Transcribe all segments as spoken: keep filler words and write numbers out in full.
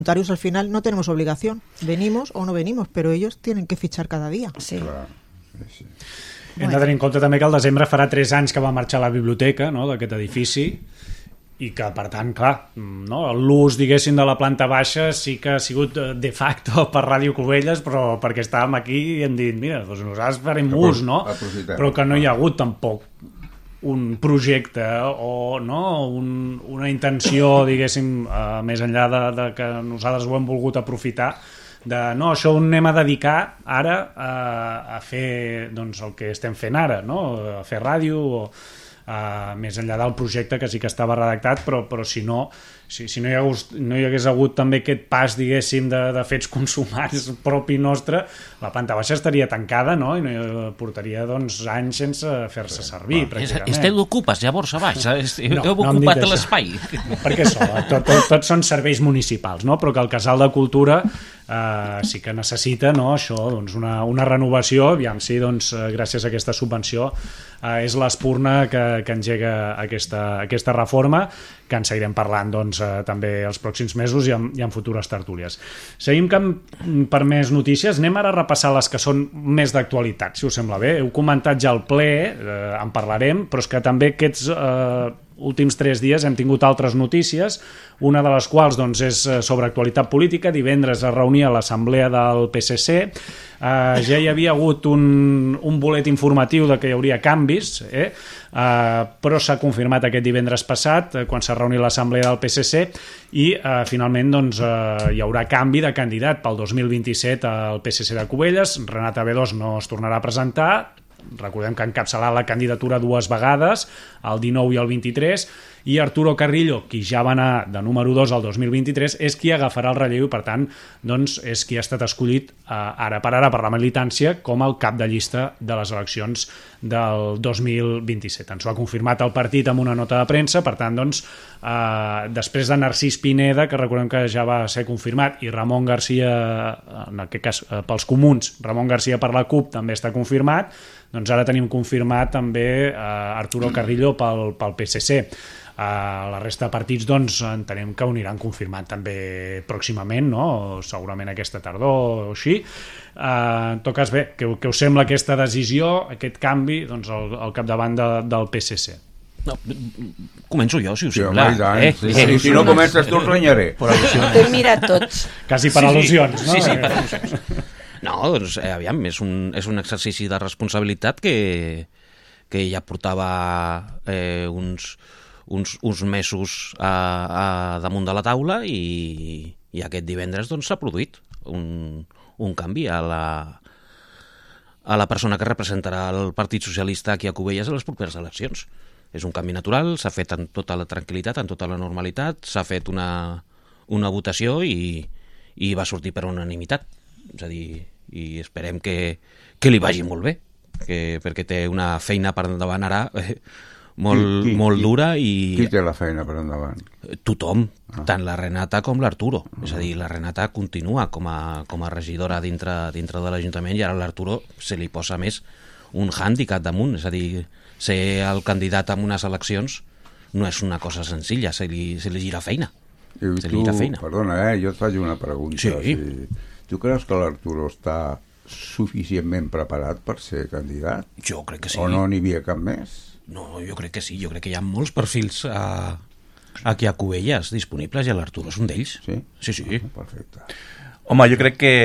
voluntarios al final no tenemos obligación, venimos o no venimos, pero ellos tienen que fichar cada día. Sí. Clar, sí, sí. Hem de tenir en compte també que al desembre farà tres anys que va marxar a la biblioteca, no?, d'aquest edifici, i que, per tant, clar, no, l'ús, diguéssim, de la planta baixa sí que ha sigut de facto per Ràdio Cubelles, però perquè estàvem aquí i hem dit, mira, doncs nosaltres farem ús, no? Però que no hi ha hagut tampoc un projecte o no, un, una intenció, diguéssim, uh, més enllà de, de que nosaltres ho hem volgut aprofitar, de no, això ho anem a dedicar ara a, a fer doncs, el que estem fent ara, no? A fer ràdio o Uh, més enllà del projecte que sí que estava redactat, però, però si no si, si no, hi hagués, no hi hagués hagut també aquest pas, diguéssim, de, de fets consumats propi nostre, la planta baixa estaria tancada, no? I no portaria doncs, anys sense fer-se servir, sí, pràcticament. Esteu d'ocupes, llavors, a baix? No, heu no ocupat l'espai? No, perquè això, tot, tot, tot són serveis municipals, no? Però que el Casal de Cultura eh, sí que necessita, no? Això, doncs, una, una renovació, aviam si doncs, gràcies a aquesta subvenció eh, és l'espurna que, que engega aquesta, aquesta reforma, que en seguirem parlant doncs, eh, també els pròxims mesos i en, i en futures tertúlies. Seguim que, per més notícies, anem ara a repassar les que són més d'actualitat, si us sembla bé. Heu comentat ja el ple, eh, en parlarem, però és que també aquests eh, últims tres dies hem tingut altres notícies, una de les quals doncs, és sobre actualitat política. Divendres es reunia l'assemblea del P S C, eh, ja hi havia hagut un, un bolet informatiu de que hi hauria canvis, eh? Uh, però s'ha confirmat aquest divendres passat, eh, quan s'ha reunit l'assemblea del P S C, i uh, finalment doncs, uh, hi haurà canvi de candidat pel dos mil vint-i-set al P S C de Cubelles. Renata Bedós no es tornarà a presentar. Recordem que ha encapçalat la candidatura dues vegades, el dinou i el vint-i-tres, i Arturo Carrillo, qui ja va anar de número dos al dos mil vint-i-tres, és qui agafarà el relleu i, per tant, doncs, és qui ha estat escollit eh, ara per ara per la militància com el cap de llista de les eleccions del dos mil vint-i-set. Ens ho ha confirmat el partit amb una nota de premsa, per tant, doncs, eh, després de Narcís Pineda, que recordem que ja va ser confirmat, i Ramon Garcia, en aquest cas eh, pels comuns, Ramon Garcia per la CUP també està confirmat, doncs ara tenim confirmat també eh, Arturo Carrillo pel, pel P S C. Uh, la resta de partits doncs entenem que ho aniran confirmant també pròximament, no? Segurament aquesta tardor o així. Uh, en tot cas, bé, què, què us sembla aquesta decisió, aquest canvi doncs, al, al capdavant de, del P S C? No, començo jo, si us Sí, sembla. home, i tant. Eh? Sí, sí, si no comences tu, els renyaré. T'he mirat tots. Quasi per Sí, sí. al·lusions, no? Sí, sí, per al·lusions. No, doncs, eh, aviam, és un, és un exercici de responsabilitat que, que ja portava eh, uns, uns, uns mesos a, a damunt de la taula i, i aquest divendres doncs, s'ha produït un, un canvi a la, a la persona que representarà el Partit Socialista aquí a Cubelles a les properes eleccions. És un canvi natural, s'ha fet en tota la tranquil·litat, en tota la normalitat, s'ha fet una, una votació i, i va sortir per unanimitat. És a dir, i esperem que, que li vagi molt bé, que, perquè té una feina per endavant ara eh, molt, qui, qui, molt dura i... Qui té la feina per endavant? Tothom, ah. tant la Renata com l'Arturo. Ah. És a dir, la Renata continua com a, com a regidora dintre, dintre de l'Ajuntament i ara a l'Arturo se li posa més un hàndicap damunt. És a dir, ser el candidat en unes eleccions no és una cosa senzilla, se li, se li gira feina. I se tu, li gira feina. Perdona, eh, jo et faig una pregunta. Sí. Si... Tu creus que l'Arturo està suficientment preparat per ser candidat? Jo crec que sí. O no n'hi havia cap més? No, jo crec que sí. Jo crec que hi ha molts perfils a, aquí a Cubelles disponibles i l'Arturo és un d'ells. Sí? Sí, sí. Ah, perfecte. Home, jo crec que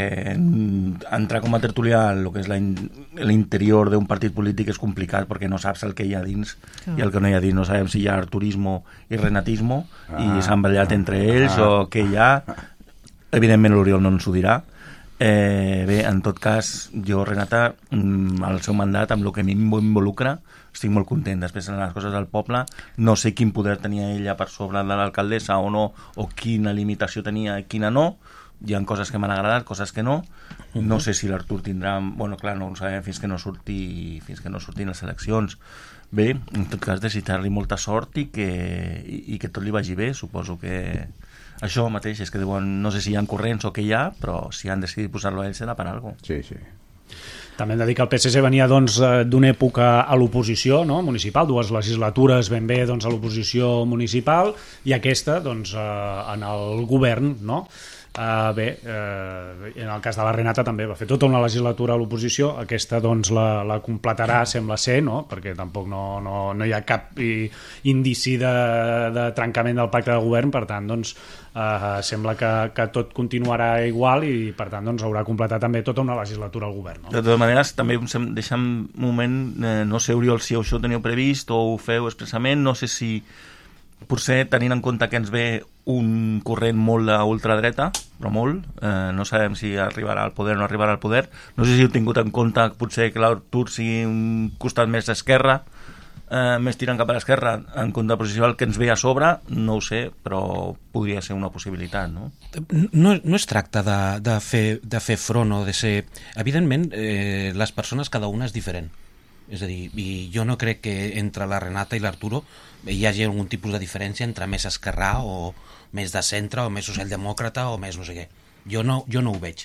entrar com a tertulià en el que és l'interior d'un partit polític és complicat perquè no saps el que hi ha dins ah. i el que no hi ha dins. No sabem si hi ha arturismo i renatismo ah. i s'han ballat ah. entre ells ah. o què hi ha. Evidentment l'Oriol no ens ho dirà. Eh, bé, en tot cas, jo, Renata, el seu mandat, amb el que a mi m'involucra, estic molt content. Després, en les coses del poble, no sé quin poder tenia ella per sobre de l'alcaldessa o no, o quina limitació tenia i quina no. Hi ha coses que m'han agradat, coses que no. No sé si l'Artur tindrà... Bueno, clar, no ho sabem fins que no surti, fins que no surtin les eleccions. Bé, en tot cas, desitjar-li molta sort i que, i, i que tot li vagi bé. Suposo que... Això mateix, és que deuen, no sé si hi ha corrents o què hi ha, però si han decidit posar-lo a ell serà per alguna cosa. Sí, sí. També hem de dir que el P S C venia doncs, d'una època a l'oposició, no? Municipal, dues legislatures ben bé doncs, a l'oposició municipal, i aquesta doncs, en el govern, no? Uh, bé, uh, en el cas de la Renata també va fer tota una legislatura a l'oposició, aquesta doncs la, la completarà, sembla ser, no? Perquè tampoc no, no, no hi ha cap i, indici de, de trencament del pacte de govern, per tant doncs uh, sembla que, que tot continuarà igual i per tant doncs haurà completat també tota una legislatura al govern, no? De totes maneres, també deixem un moment, eh, no sé, Oriol, si això ho teniu previst o ho feu expressament, no sé si potser tenint en compte que ens ve un corrent molt d'ultradreta, però molt, eh, no sabem si arribarà al poder o no arribarà al poder, no sé si heu tingut en compte potser que l'Artur sigui un costat més d'esquerra, eh, més tirant cap a l'esquerra en contraposició al que ens ve a sobre, no ho sé, però podria ser una possibilitat, no? No, no es tracta de, de, fer, de fer front o de ser... Evidentment, eh, les persones cada una és diferent. És a dir, i jo no crec que entre la Renata i l'Arturo hi hagi algun tipus de diferència entre més esquerrà o més de centre o més socialdemòcrata o més no sé què. Jo no, jo no ho veig.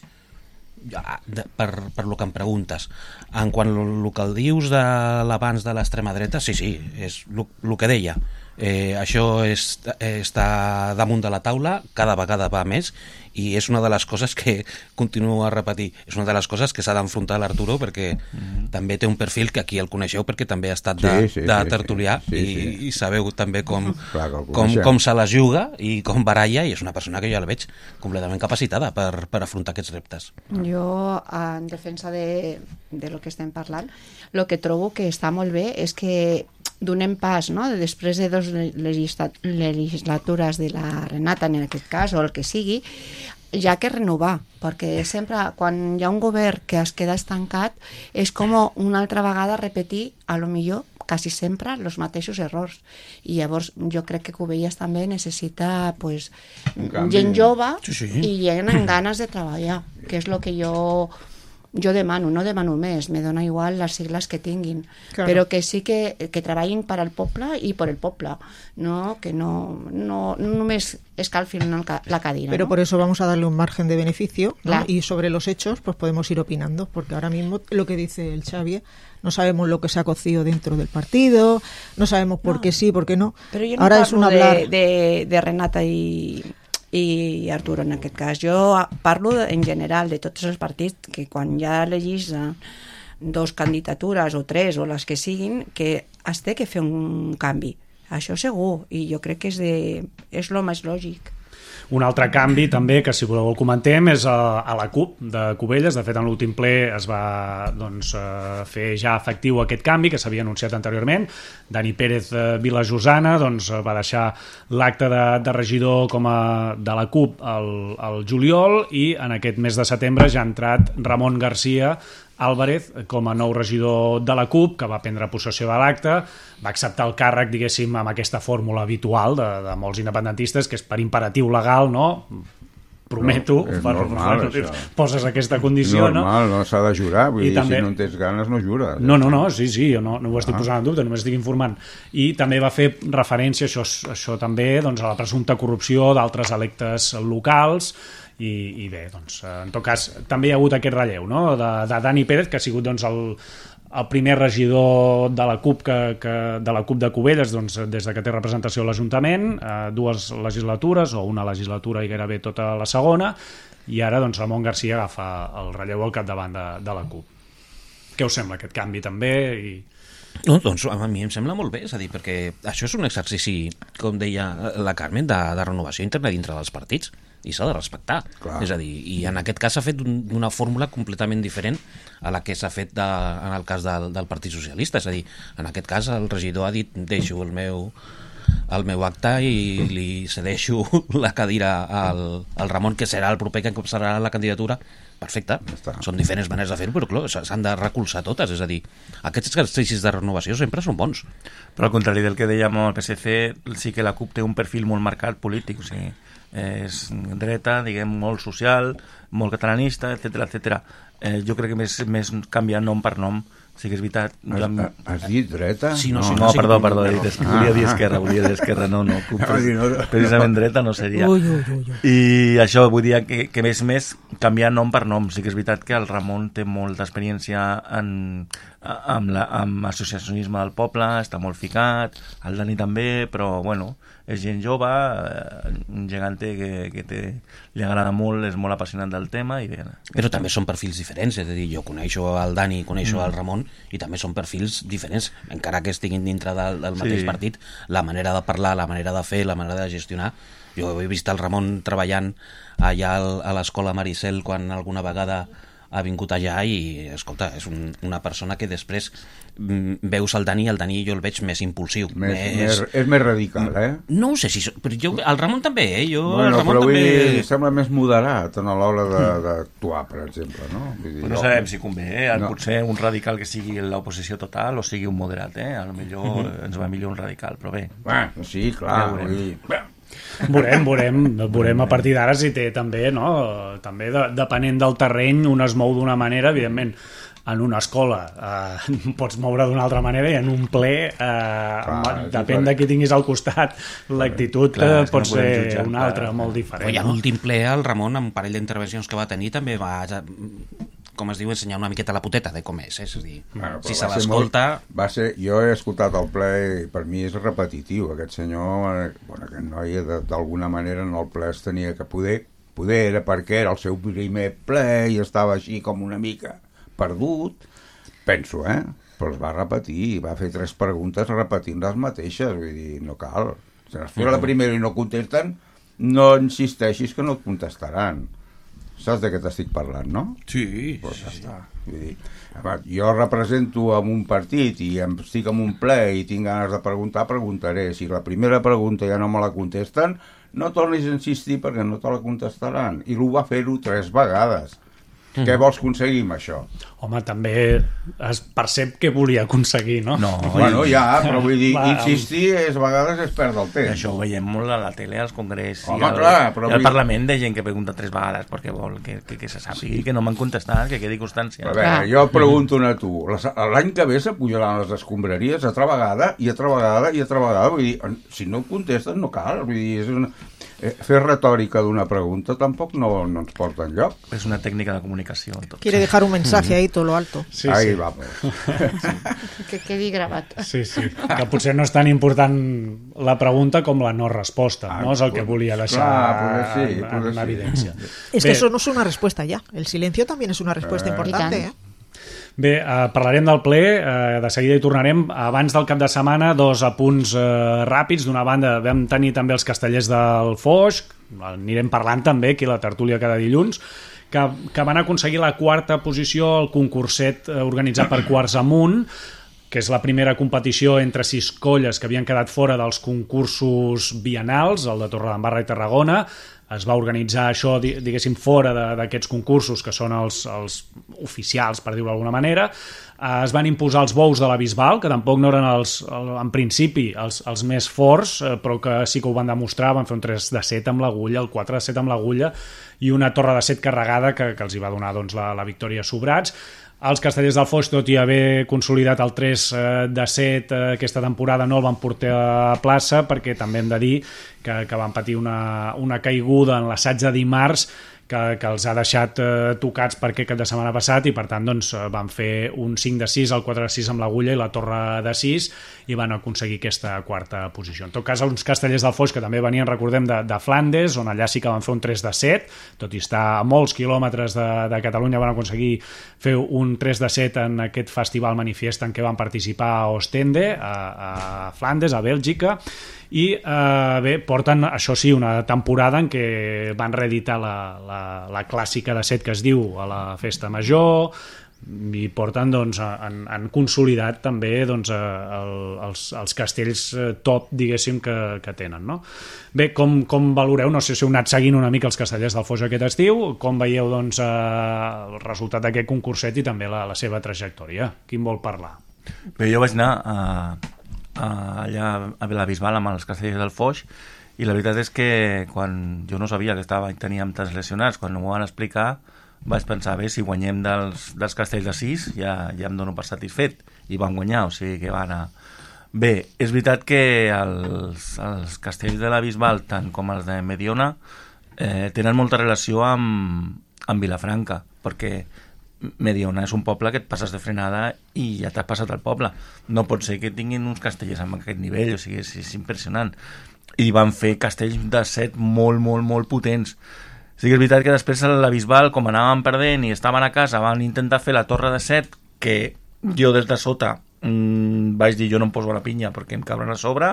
De, per, per lo que em preguntes. En quant el que dius de l'abans de l'extrema dreta, sí, sí, és el que deia. Eh, això és, està damunt de la taula, cada vegada va més, i és una de les coses que continuo a repetir, és una de les coses que s'ha d'enfrontar l'Arturo, perquè mm-hmm. també té un perfil que aquí el coneixeu perquè també ha estat de, sí, sí, de tertulià sí, sí, sí, sí. I, i sabeu també com, Clar, com, com se les juga i com baralla, i és una persona que jo la veig completament capacitada per, per afrontar aquests reptes. Jo, en defensa de, de lo que estem parlant, el que trobo que està molt bé és que donem pas, no? Després de dues legislatures de la Renata, en aquest cas, o el que sigui, ja que renovar, perquè sempre quan hi ha un govern que es queda estancat és com una altra vegada repetir, a lo millor, quasi sempre, els mateixos errors. I llavors jo crec que Cubelles també necessita pues, gent jove sí, sí. i gent amb ganes de treballar, que és el que jo... Jo demano, no demano més, me dona igual les sigles que tinguin, claro. Però que sí que, que treballin per al poble i per el poble, no? Que no, no, no només escalfin la cadira. Pero ¿no? por eso vamos a darle un margen de beneficio, ¿no? Claro. Y sobre los hechos pues podemos ir opinando, porque ahora mismo lo que dice el Xavi, no sabemos lo que se ha cocido dentro del partido, no sabemos por no. qué sí, por qué no. Pero yo no ahora parlo es un hablar... de, de, de Renata i... i Arturo en aquest cas. Jo parlo en general de tots els partits que quan ja elegís dos candidatures o tres o les que siguin, que es té que fer un canvi. Això segur, i jo crec que és, de, és lo més lògic. Un altre canvi també, que si voleu el comentem, és a, a la CUP de Cubelles. De fet, en l'últim ple es va doncs, fer ja efectiu aquest canvi que s'havia anunciat anteriorment. Dani Pérez Vilajosana doncs, va deixar l'acte de, de regidor com a, de la CUP al, al juliol, i en aquest mes de setembre ja ha entrat Ramon García Álvarez com a nou regidor de la CUP, que va prendre possessió de l'acte, va acceptar el càrrec, diguéssim, amb aquesta fórmula habitual de, de molts independentistes, que és per imperatiu legal, no? Prometo, no, per, normal, per, poses aquesta condició, normal, no? Normal, no s'ha de jurar, vull I dir, també... si no en tens ganes no jures. No, no, no, sí, sí, jo no, no ho estic ah. posant en dubte, només estic informant. I també va fer referència, això, això també, doncs, a la presumpta corrupció d'altres electes locals. I, i bé, doncs, en tot cas també hi ha hagut aquest relleu, no? de, de Dani Pérez, que ha sigut doncs, el, el primer regidor de la CUP que, que, de la CUP de Cubelles doncs, des de que té representació a l'Ajuntament, eh, dues legislatures o una legislatura i gairebé tota la segona, i ara doncs, Ramon García agafa el relleu al capdavant de, de la CUP. Què us sembla aquest canvi també? I... No, doncs a mi em sembla molt bé, és a dir, perquè això és un exercici, com deia la Carmen, de, de renovació interna dintre dels partits, i s'ha de respectar. Clar. És a dir, i en aquest cas s'ha fet d'una fórmula completament diferent a la que s'ha fet de, en el cas del, del Partit Socialista. És a dir, en aquest cas el regidor ha dit deixo el meu, el meu acte i li cedeixo la cadira al, al Ramon, que serà el proper que serà la candidatura. Perfecte, són diferents maneres de fer-ho, però clar, s'han de recolzar totes, és a dir, aquests exercicis de renovació sempre són bons. Però al contrari del que dèiem al P S C, sí que la CUP té un perfil molt marcat polític, o sigui, és dreta, diguem, molt social, molt catalanista, etcètera, etcètera. Eh, jo crec que més, més canviar nom per nom Sí que és veritat. Has, Jo... has dit dreta? Sí, no, No, sí, no, no, sí, perdó, no, perdó, no, he no. dit, volia dir esquerra, volia dir esquerra, no, no, precisament dreta no seria. Ui, ui, ui, ui. I això, vull dir que, que més més canviar nom per nom. Sí que és veritat que el Ramon té molta experiència en, amb, la, amb associacionisme del poble, està molt ficat, el Dani també, però bueno, és gent jove, un gegante que, que té, li agrada molt, és molt apassionat del tema i bé. Però també són perfils diferents, és a dir, jo coneixo el Dani, coneixo mm. el Ramon i també són perfils diferents, encara que estiguin dintre del, del mateix Sí. partit, la manera de parlar, la manera de fer, la manera de gestionar. Jo he vist el Ramon treballant allà al, a l'escola Maricel quan alguna vegada ha vingut allà i, escolta, és un, una persona que després mm, veus el Dani, el Dani jo el veig més impulsiu. Més, més, és més radical, eh? No ho sé, si, però jo, el Ramon també, eh? Jo, Bueno, el Ramon però vull també... dir, sembla més moderat a l'hora de- d'actuar, per exemple, no? Vull dir, Però no sabem si convé, eh? No. Potser un radical que sigui l'oposició total o sigui un moderat, eh? A lo millor ens va millor un radical, però bé. Bueno, sí, clar, Ja ho veurem. vull dir... Bueno, Veurem, veurem, veurem a partir d'ara si té també, no? També de, depenent del terreny, un es mou d'una manera, evidentment, en una escola eh, pots moure d'una altra manera i en un ple, eh, Clar, depèn sí, de qui tinguis al costat, l'actitud Clar, eh, és que pot no podem ser jutjar, una altra, clar. molt Però diferent. ja a No? l'últim ple el Ramon, amb un parell d'intervencions que va tenir, també va, com es diu, ensenyar una miqueta la puteta de com és, eh? És a dir, Bueno, però si va se ser l'escolta... molt- Va ser, jo he escoltat el ple i per mi és repetitiu. Aquest senyor, eh, bueno, aquest noi de- d'alguna manera en el ple es tenia que poder, poder era perquè era el seu primer ple i estava així com una mica perdut, penso, eh? Però es va repetir, va fer tres preguntes repetint les mateixes, vull dir, no cal. Si es fora la primera i no contesten, no insisteixis que no et contestaran. Saps de què t'estic parlant, no? Sí, Pues ja està. Vull dir, home, jo represento en un partit i em estic en un ple i tinc ganes de preguntar, preguntaré. Si la primera pregunta ja no me la contesten, no tornis a insistir perquè no te la contestaran. I ho va fer-ho tres vegades. Mm. Què vols aconseguir amb això? Home, també es percep què volia aconseguir, no? No, Bueno, ja, però vull dir, Va, insistir és, a vegades és perdre el temps. això ho veiem molt a la tele, als congressos Home, i al, clar, però i al vull- Parlament de gent que pregunta tres vegades perquè vol que, que, que se sàpigui que no m'han contestat, que quedi constància. A veure, Clar. jo pregunto a tu, les- l'any que ve s'apujaran les escombraries altra vegada i altra vegada i altra vegada, vull dir, si no contesten no cal, vull dir, és una... eh, fer retòrica d'una pregunta tampoc no, no ens porta enlloc. És una tècnica de comunicació. Tot. Quiere dejar un mensaje ahí todo lo alto. Sí, Ahí sí. vamos. Que quedi gravat. Sí, sí, que potser no és tan important la pregunta com la no resposta, Ah, no? És el que pues, volia deixar clar, poder sí, en, poder en sí. evidència. Es que Bé, eso no es una respuesta ya. El silencio también es una respuesta Eh. importante, I ¿eh? tant. Bé, eh, parlarem del ple, eh, de seguida hi tornarem. Abans del cap de setmana, dos apunts eh, ràpids. D'una banda, vam tenir també els castellers del Foix, anirem parlant també aquí a la tertúlia cada dilluns, que, que van aconseguir la quarta posició al concurset eh, organitzat per Quarts Amunt, que és la primera competició entre sis colles que havien quedat fora dels concursos bienals, el de Torredembarra i Tarragona. Es va organitzar això, di- diguéssim, fora de- d'aquests concursos, que són els, els oficials, per dir-ho d'alguna manera. Eh, Es van imposar els bous de la Bisbal, que tampoc no eren, els, el- en principi, els, els més forts, eh, però que sí que ho van demostrar. Van fer un tres de set amb l'agulla, el quatre de set amb l'agulla, i una torre de set carregada que, que els hi va donar doncs, la, la victòria sobrats. Els castellers del Foix, tot i haver consolidat el tres de set aquesta temporada, no el van portar a plaça, perquè també hem de dir que, que van patir una, una caiguda en l'assaig de dimarts que, que els ha deixat eh, tocats per aquest cap de setmana passat, i per tant doncs, van fer un cinc de sis, el quatre de sis amb l'agulla i la torre de sis, i van aconseguir aquesta quarta posició. En tot cas, uns castellers del Foix que també venien, recordem, de, de Flandes, on allà sí que van fer un tres de set, tot i estar a molts quilòmetres de, de Catalunya, van aconseguir fer un tres de set en aquest festival manifest en què van participar a Ostende, a, a Flandes, a Bèlgica, i eh, bé, porten, això sí, una temporada en què van reeditar la, la, la clàssica de set que es diu a la Festa Major, i porten, doncs, han, han consolidat també doncs, el, els, els castells top, diguéssim, que, que tenen, no? Bé, com, com valoreu? No sé si heu anat seguint una mica els castellers del Foix aquest estiu, com veieu doncs, eh, el resultat d'aquest concurset i també la, la seva trajectòria. Qui en vol parlar? Bé, jo vaig anar a, a, allà a la Bisbal amb els castellers del Foix, i la veritat és que quan jo no sabia que estava, teníem tants lesionats, quan m'ho van explicar vaig pensar, bé, si guanyem dels, dels castells de sis ja, ja em dono per satisfet, i van guanyar, o sigui que va anar bé. És veritat que els, els castells de la Bisbal, tant com els de Mediona, eh, tenen molta relació amb, amb Vilafranca, perquè Mediona és un poble que et passes de frenada i ja t'has passat el poble. No pot ser que tinguin uns castellers amb aquest nivell, o sigui, és, és impressionant. I van fer castells de set molt, molt, molt potents. Sí que és veritat que després a la Bisbal, com anàvem perdent i estaven a casa, van intentar fer la torre de set, que jo des de sota mmm, vaig dir jo no em poso a la pinya perquè em cabran a sobre,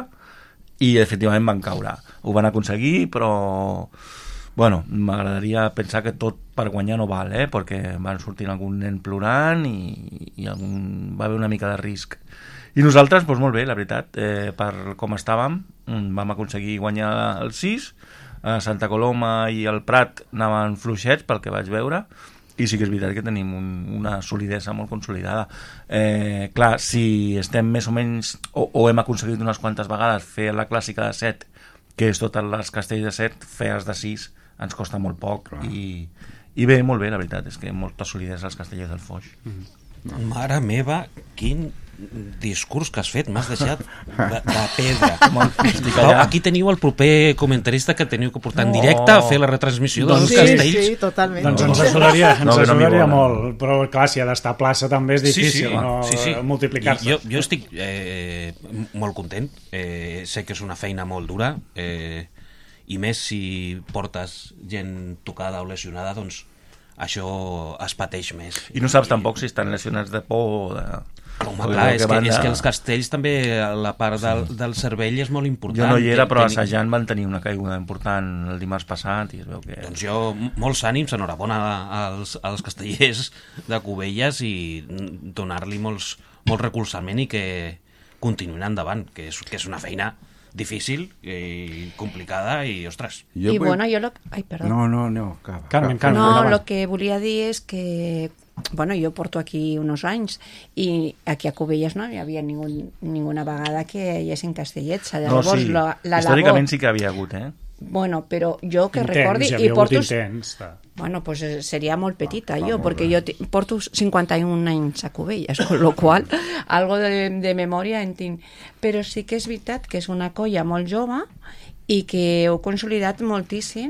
i efectivament van caure. Ho van aconseguir, però bueno, m'agradaria pensar que tot per guanyar no val, eh? Perquè van sortir algun nen plorant i, i algun... va haver una mica de risc. I nosaltres, doncs molt bé, la veritat, eh, per com estàvem, vam aconseguir guanyar el sis, a Santa Coloma i el Prat anaven fluixets pel que vaig veure, i sí que és veritat que tenim un, una solidesa molt consolidada. Eh, clar, si estem més o menys, o, o hem aconseguit unes quantes vegades fer la clàssica de set, que és totes les castells de set, fer-les de sis ens costa molt poc, i, i bé, molt bé, la veritat, és que molta solidesa als castellers del Foix. Mm-hmm. Mare meva, quin discurs que has fet, m'has deixat de, de pedra. Pau, aquí teniu el proper comentarista que teniu que portar en directe a fer la retransmissió dels sí, castells. Sí, totalment. Doncs ens ajudaria, ens no, ajudaria no molt, però clar, si ha d'estar a plaça també és difícil, sí, sí, no sí, sí. multiplicar-se. Jo, jo estic eh, molt content, eh, sé que és una feina molt dura, eh, i més si portes gent tocada o lesionada, doncs això es pateix més. I no saps tampoc si estan lesionats de por o de... Home, clar, és que, és que els castells també, la part del, del cervell és molt important. Jo no hi era, però assajant van tenir una caiguda important el dimarts passat i es veu que... Doncs jo, molts ànims, enhorabona als, als castellers de Cubelles i donar-li molts, molt recolzament i que continuïn endavant, que és, que és una feina difícil i complicada i, ostres... Jo I vull... bueno, jo... Lo... Ai, perdó. No, no, no, acaba. Carmen, Carmen, no, el que volia dir és que bueno, jo porto aquí uns anys i aquí a Cubelles no hi havia ningú, ninguna vegada que hi haguessin castellets. No, sí, la, la històricament labor... sí que havia hagut, eh? Bueno, però jo que intents, recordi... Hi havia i porto... intents. Bueno, pues seria molt petita ah, jo, perquè jo porto cinquanta-un anys a Cubelles, con lo qual algo de, de memòria en tinc. Però sí que és veritat que és una colla molt jove i que heu consolidat moltíssim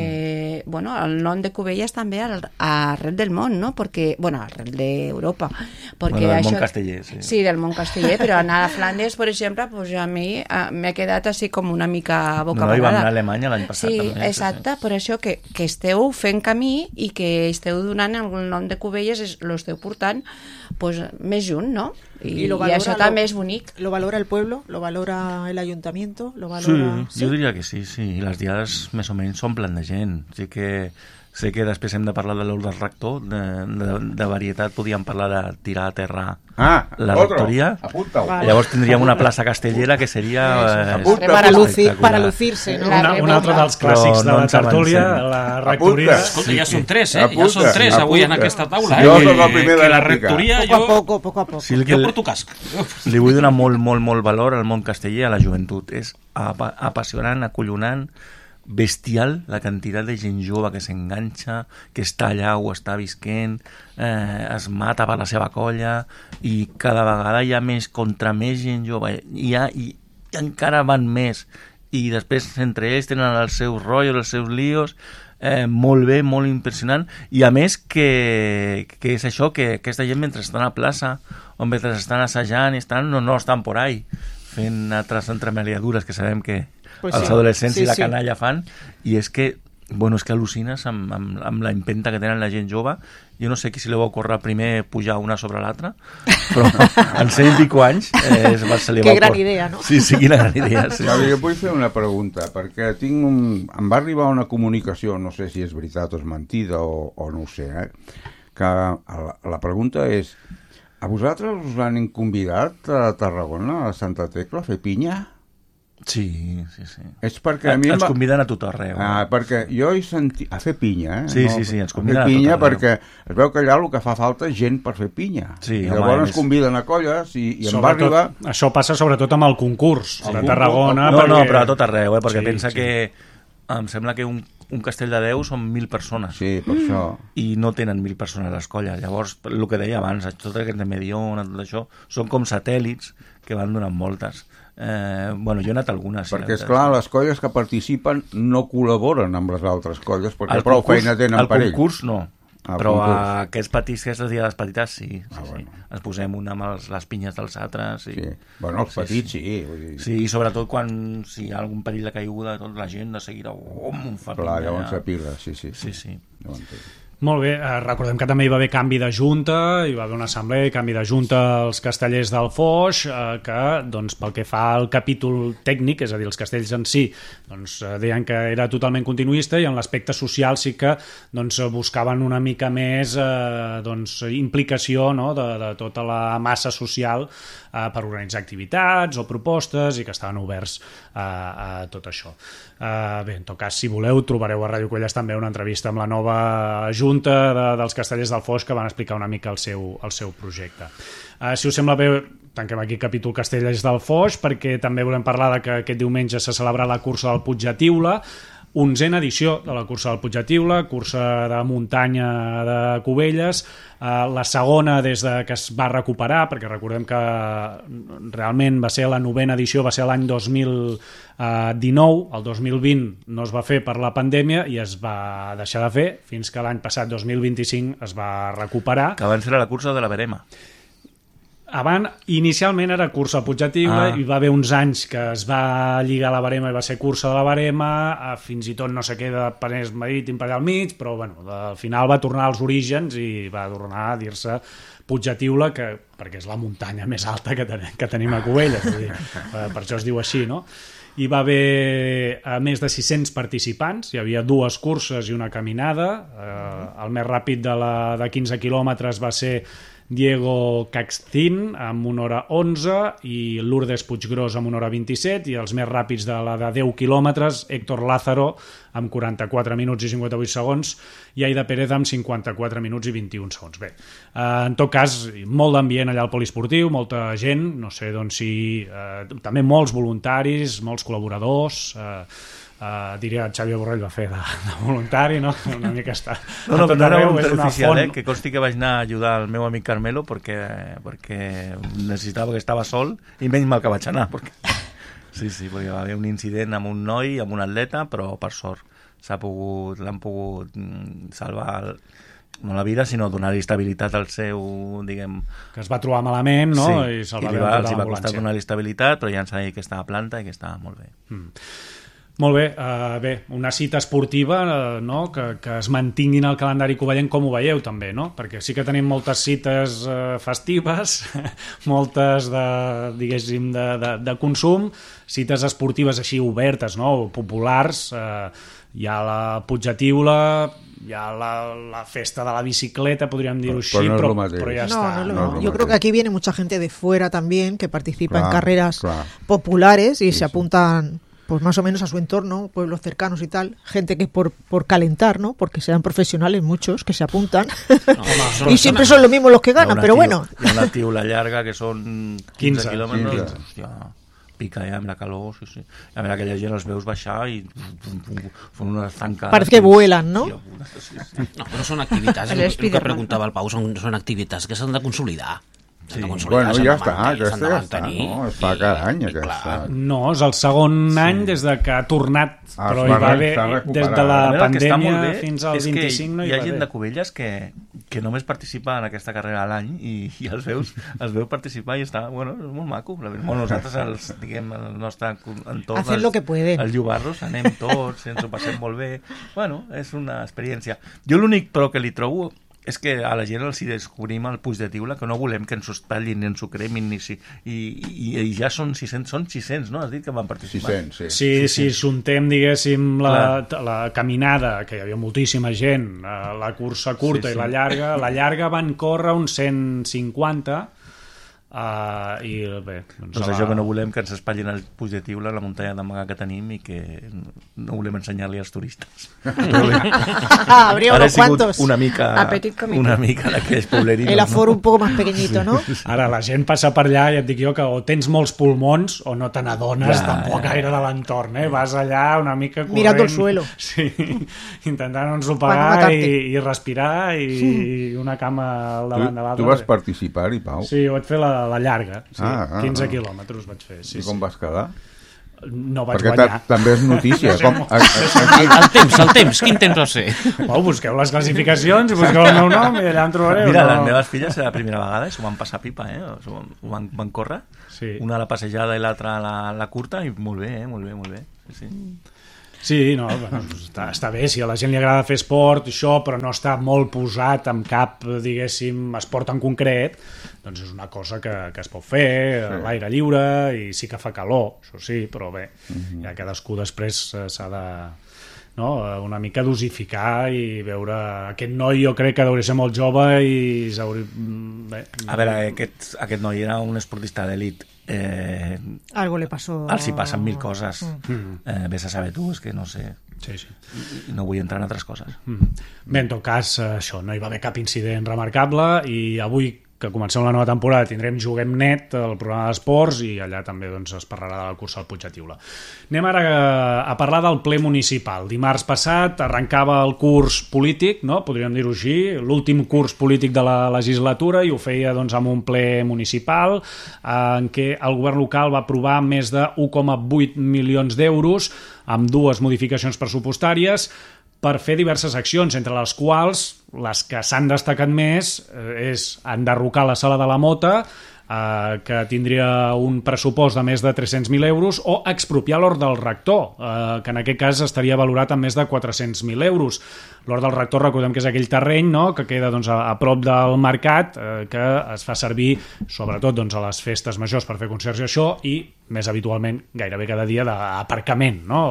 eh, mm. bueno, el nom de Cubelles també al, arrel del món, no? Perquè, bueno, arrel d'Europa. Bueno, del això, món casteller, sí. Sí, del món casteller, però anar a Flandes, per exemple, pues a mi m'ha quedat així com una mica boca no, no, i vam anar a Alemanya l'any passat. Sí, també, exacte, sí. Per això que, que esteu fent camí i que esteu donant el nom de Cubelles, l'esteu portant pues, més junt, no? I, y, lo valora, y això també és bonic. Lo valora el pueblo, lo valora el ayuntamiento, lo valora... Sí, jo diria que sí, sí. I les diades més o menys s'omplen de gent. Sí que sé que després hem de parlar de l'ordre del rector, de, de, de varietat podíem parlar de tirar a terra ah, la otro. rectoria. Vale. Llavors tindríem una plaça castellera que seria eh, para, lucir, para lucirse, no? Una, un altre dels clàssics no, no de la tertúlia, la rectoria. Escolta, ja són tres, eh? Apunta, ja són tres apunta. Avui en aquesta taula. Sí, eh? jo soc el primer de la rectoria, poco jo... a poco, poco a poco. Sí, jo porto casc. Li vull donar molt, molt, molt valor al món casteller, a la joventut. És apa apassionant, acollonant, bestial la quantitat de gent jove que s'enganxa, que està allà o està visquent, eh, es mata per la seva colla, i cada vegada hi ha més, contra més gent jove, hi ha, i, i encara van més, i després entre ells tenen els seus rotllos, els seus líos, eh, molt bé, molt impressionant, i a més que, que és això, que aquesta gent mentre estan a plaça o mentre estan assajant i estan, no, no estan por ahí fent altres entremaliadures que sabem que pues els sí. adolescents sí, i la sí. canalla fan, i és que bueno, és que al·lucines amb, amb, amb la empenta que tenen la gent jove. Jo no sé qui si li va ocórrer primer pujar una sobre l'altra, però en cent i pico anys eh, se li va que gran idea, no? Sí, sí, quina gran idea. Sí. Ja, jo vull fer una pregunta, perquè tinc un... em va arribar una comunicació, no sé si és veritat o és mentida o, o no ho sé, eh? que la, la pregunta és: a vosaltres us han convidat a Tarragona, a Santa Tecla, a fer pinya? Sí, sí, sí. És perquè a mi ens conviden a tot arreu. Ah, eh? Perquè jo he sentit... A fer pinya, eh? Sí, no? sí, sí, ens conviden a, a fer pinya tot arreu. perquè es veu que allà el que fa falta és gent per fer pinya. Sí, I llavors ens conviden a colles i, i em va arribar... Això passa sobretot amb el concurs el de Tarragona. No, perquè... no, però a tot arreu, eh? Perquè sí, pensa sí. que em sembla que un, un castell de deu són mil persones. Sí, per això. I no tenen mil persones a les colles. Llavors, el que deia abans, tot aquest de Mediona, tot això, són com satèl·lits que van donant voltes. Eh, bueno, jo he anat a algunes. Perquè, és clar, les colles que participen no col·laboren amb les altres colles, perquè el prou concurs, feina tenen per el ell. concurs no. Ah, però concurs. a aquests petits, aquestes diades petites, sí. sí, Ah, sí. bueno. Ens posem una amb els, les pinyes dels altres. I... Sí. Bueno, els petits sí. sí. Vull dir... Sí, i sobretot quan si hi ha algun perill de caiguda, tota la gent de seguida... Oh, fa Clar, pinya, llavors s'apirra, sí, sí. Sí, sí. No ho entenc. Molt bé, eh, recordem que també hi va haver canvi de junta, hi va haver una assemblea, canvi de junta als castellers del Foix, eh, que doncs, pel que fa al capítol tècnic, és a dir, els castells en si, doncs, eh, deien que era totalment continuista i en l'aspecte social sí que doncs, buscaven una mica més eh, doncs, implicació, no?, de, de tota la massa social eh, per organitzar activitats o propostes i que estaven oberts a, a tot això. Eh, bé, en tot cas, si voleu, trobareu a Ràdio Cuelles també una entrevista amb la nova junta de, dels castellers del Foix que van explicar una mica el seu, el seu projecte. Uh, si us sembla bé, tanquem aquí el capítol castellers del Foix perquè també volem parlar de que aquest diumenge se celebra la cursa del Puig de Tiula, onzena edició de la cursa del Puig de Tiula, cursa de muntanya de Cubelles, uh, la segona des de que es va recuperar, perquè recordem que realment va ser la novena edició, va ser l'any dos mil dinou, el dos mil vint no es va fer per la pandèmia i es va deixar de fer fins que l'any passat, dos mil vint-i-cinc, es va recuperar. Que abans era la cursa de la Verema. Abans, inicialment era cursa al Puig de Tiula, ah. i va haver uns anys que es va lligar a la Verema i va ser cursa de la Verema, fins i tot no sé què de Penedès Marítim per allà al mig, però bueno, al final va tornar als orígens i va tornar a dir-se Puig de Tiula, que, perquè és la muntanya més alta que tenim, que tenim a Cubelles, vull dir, per això es diu així, no? Hi va haver a més de sis-cents participants, hi havia dues curses i una caminada, eh, el més ràpid de, la, de quinze quilòmetres va ser Diego Caxtín amb una hora onze i Lourdes Puiggrós amb una hora vint-i-set i els més ràpids de la de deu quilòmetres Héctor Lázaro amb quaranta-quatre minuts i cinquanta-vuit segons i Aida Pérez amb cinquanta-quatre minuts i vint-i-un segons. Bé, eh, en tot cas, molt d'ambient allà al poliesportiu, molta gent, no sé doncs si eh, també molts voluntaris, molts col·laboradors, eh, Uh, diria que Xavier Borrell va fer de, de voluntari, no? Una mica està... No, no, no era un oficial, font... eh? Que consti que vaig anar a ajudar el meu amic Carmelo perquè, perquè necessitava, que estava sol i menys mal que vaig anar perquè... sí, sí, perquè va haver un incident amb un noi, amb un atleta, però per sort s'ha pogut, l'han pogut salvar el, no la vida, sinó donar-li estabilitat al seu, diguem... Que es va trobar malament, no? Sí, i, se'l va i li va, els va costar donar-li estabilitat, però ja ens ha dit que estava a planta i que estava molt bé. Mm. Molt bé, uh, bé, una cita esportiva uh, no? que, que es mantinguin al calendari covellenc com ho veieu també, no? Perquè sí que tenim moltes cites uh, festives, moltes de, diguéssim, de, de, de consum, cites esportives així obertes, no? Populars, uh, hi ha la Puig de Tiula, hi ha la, la festa de la bicicleta, podríem dir-ho així, però, però, pero ya no, está. No, no, no, no. no Yo creo que aquí viene mucha gente de fuera también que participa claro, en carreras claro. populares y sí, se sí. apuntan pues más o menos a su entorno, pueblos cercanos y tal, gente que por, por calentar, ¿no? Porque sean profesionales muchos que se apuntan no, y siempre son los mismos los que ganan, pero bueno. Hi ha una tiula llarga que són quinze quilòmetres, hòstia, pica ja amb la calor, sí, sí. A veure, aquella gent els veus baixar i fan unes tancades. Parece que vuelan, ¿no? Sí, sí. No, però són activitats, el, el que preguntava el Pau, són, són activitats que s'han de consolidar. Sí. Bueno, ja està, aquesta ja està, no? Es fa cada any, aquesta. No, és el segon sí. any des de que ha tornat, ah, però hi va haver, des de la veure, pandèmia bé, fins al vint-i-cinc no hi, hi ha va gent bé. de Cubelles que, que només participa en aquesta carrera a l'any i, i els veus, els veus participar i està, bueno, és molt maco. Bueno, nosaltres, els, diguem, el nostre entorn, Hacen lo que pueden. Els Llobarros, anem tots, ens ho passem molt bé. Bueno, és una experiència. Jo l'únic però que li trobo és que a la gent els hi descobrim el Puig de Tiula, que no volem que ens ho tallin ni ens ho cremin, ni si, i, i, i ja són sis-cents, són sis-cents, no? Has dit que van participar. sis-cents, sí. Sí, sí, sí. Si juntem, diguéssim, la, la caminada, que hi havia moltíssima gent, la cursa curta sí, sí. i la llarga, la llarga van córrer uns cent cinquanta, Uh, i bé, doncs, doncs la... això que no volem que ens espatllin el Puig de Tiula, la muntanya d'amagar que tenim, i que no volem ensenyar-li als turistes. Habría Ara unos cuantos. una mica una mica d'aquells poblerinos. El aforo, ¿no? Un poco más pequeñito, ¿no? Ara la gent passa per allà i et dic jo que o tens molts pulmons o no te n'adones ja, tampoc ja. gaire de l'entorn, eh? Vas allà una mica corrent, mirando el suelo, sí, intentant ensopegar i, i respirar i, sí. i una cama al davant tu, de l'altra. Tu vas participar-hi, Pau? Sí, ho vaig fer la, la llarga, sí, ah, ah, quinze ah. quilòmetres vaig fer. Sí, I com sí. vas quedar? No vaig Perquè guanyar. Perquè també és notícia. Com, a, a, a, el temps, el temps, quin temps va ser? Oh, busqueu les classificacions, busqueu el meu nom i allà em trobareu. Mira, no? Les meves filles la primera vegada s'ho van passar pipa, eh? Ho van, van córrer, sí. Una a la passejada i l'altra a la, la curta, i molt bé, eh? molt bé, molt bé. Sí. Sí, no, bueno, està, està bé, si a la gent li agrada fer esport, això, però no està molt posat en cap, diguéssim, esport en concret, doncs és una cosa que, que es pot fer sí. a l'aire lliure, i sí que fa calor, això sí, però bé, uh-huh. ja cadascú després s'ha de... No, una mica dosificar i veure... Aquest noi jo crec que deuria ser molt jove i s'hauria... Bé, a veure, aquest, aquest noi era un esportista d'elit. Eh, Algo le pasó. Els hi passen mil coses. Mm. Eh, vés a saber tu, és que no sé. Sí, sí. I no vull entrar en altres coses. Mm. Bé, en tot cas, això, no hi va haver cap incident remarcable i avui que comencem la nova temporada tindrem Juguem Net, el programa d'esports, i allà també doncs, es parlarà de la cursa al Puig de Tiula. Anem ara a, a parlar del ple municipal. Dimarts passat arrencava el curs polític, no? Podríem dir-ho així, l'últim curs polític de la legislatura, i ho feia doncs, amb un ple municipal en què el govern local va aprovar més de un coma vuit milions d'euros amb dues modificacions pressupostàries per fer diverses accions, entre les quals les que s'han destacat més eh, és enderrocar la sala de la Mota, eh, que tindria un pressupost de més de tres-cents mil euros, o expropiar l'hort del rector, eh, que en aquest cas estaria valorat en més de quatre-cents mil euros. L'hort del rector, recordem que és aquell terreny, no?, que queda doncs, a, a prop del mercat, eh, que es fa servir sobretot doncs, a les festes majors per fer concerts i això, i més habitualment gairebé cada dia d'aparcament, no?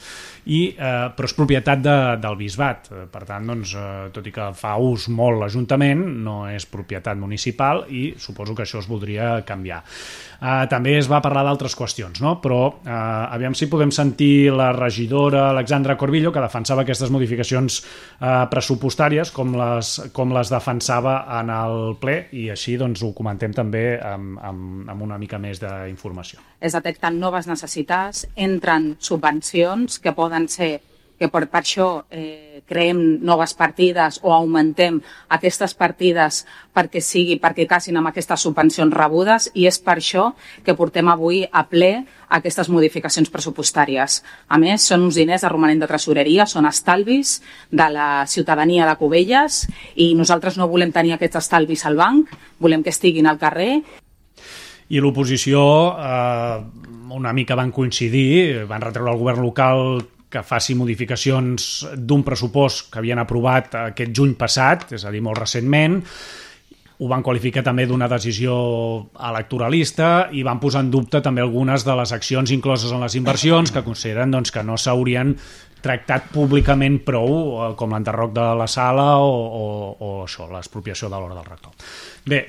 I, eh, però és propietat de, del bisbat, per tant doncs, eh, tot i que fa ús molt l'Ajuntament, no és propietat municipal, i suposo que això es voldria canviar. Eh, també es va parlar d'altres qüestions, no? Però eh, aviam si podem sentir la regidora Alexandra Corbillo, que defensava aquestes modificacions eh, pressupostàries com les, com les defensava en el ple, i així doncs, ho comentem també amb, amb, amb una mica més d'informació. Es detecten noves necessitats, entren subvencions que poden ser que per, per això eh, creem noves partides o augmentem aquestes partides perquè sigui, perquè casin amb aquestes subvencions rebudes, i és per això que portem avui a ple aquestes modificacions pressupostàries. A més, són uns diners de romanent de tresoreria, són estalvis de la ciutadania de Cubelles, i nosaltres no volem tenir aquests estalvis al banc, volem que estiguin al carrer. I l'oposició eh, una mica van coincidir, van retreure al govern local que faci modificacions d'un pressupost que havien aprovat aquest juny passat, és a dir, molt recentment. Ho van qualificar també d'una decisió electoralista i van posar en dubte també algunes de les accions incloses en les inversions que consideren doncs, que no s'haurien tractat públicament prou, com l'enderroc de la sala o, o, o això, l'expropiació de l'hort del rector. Bé,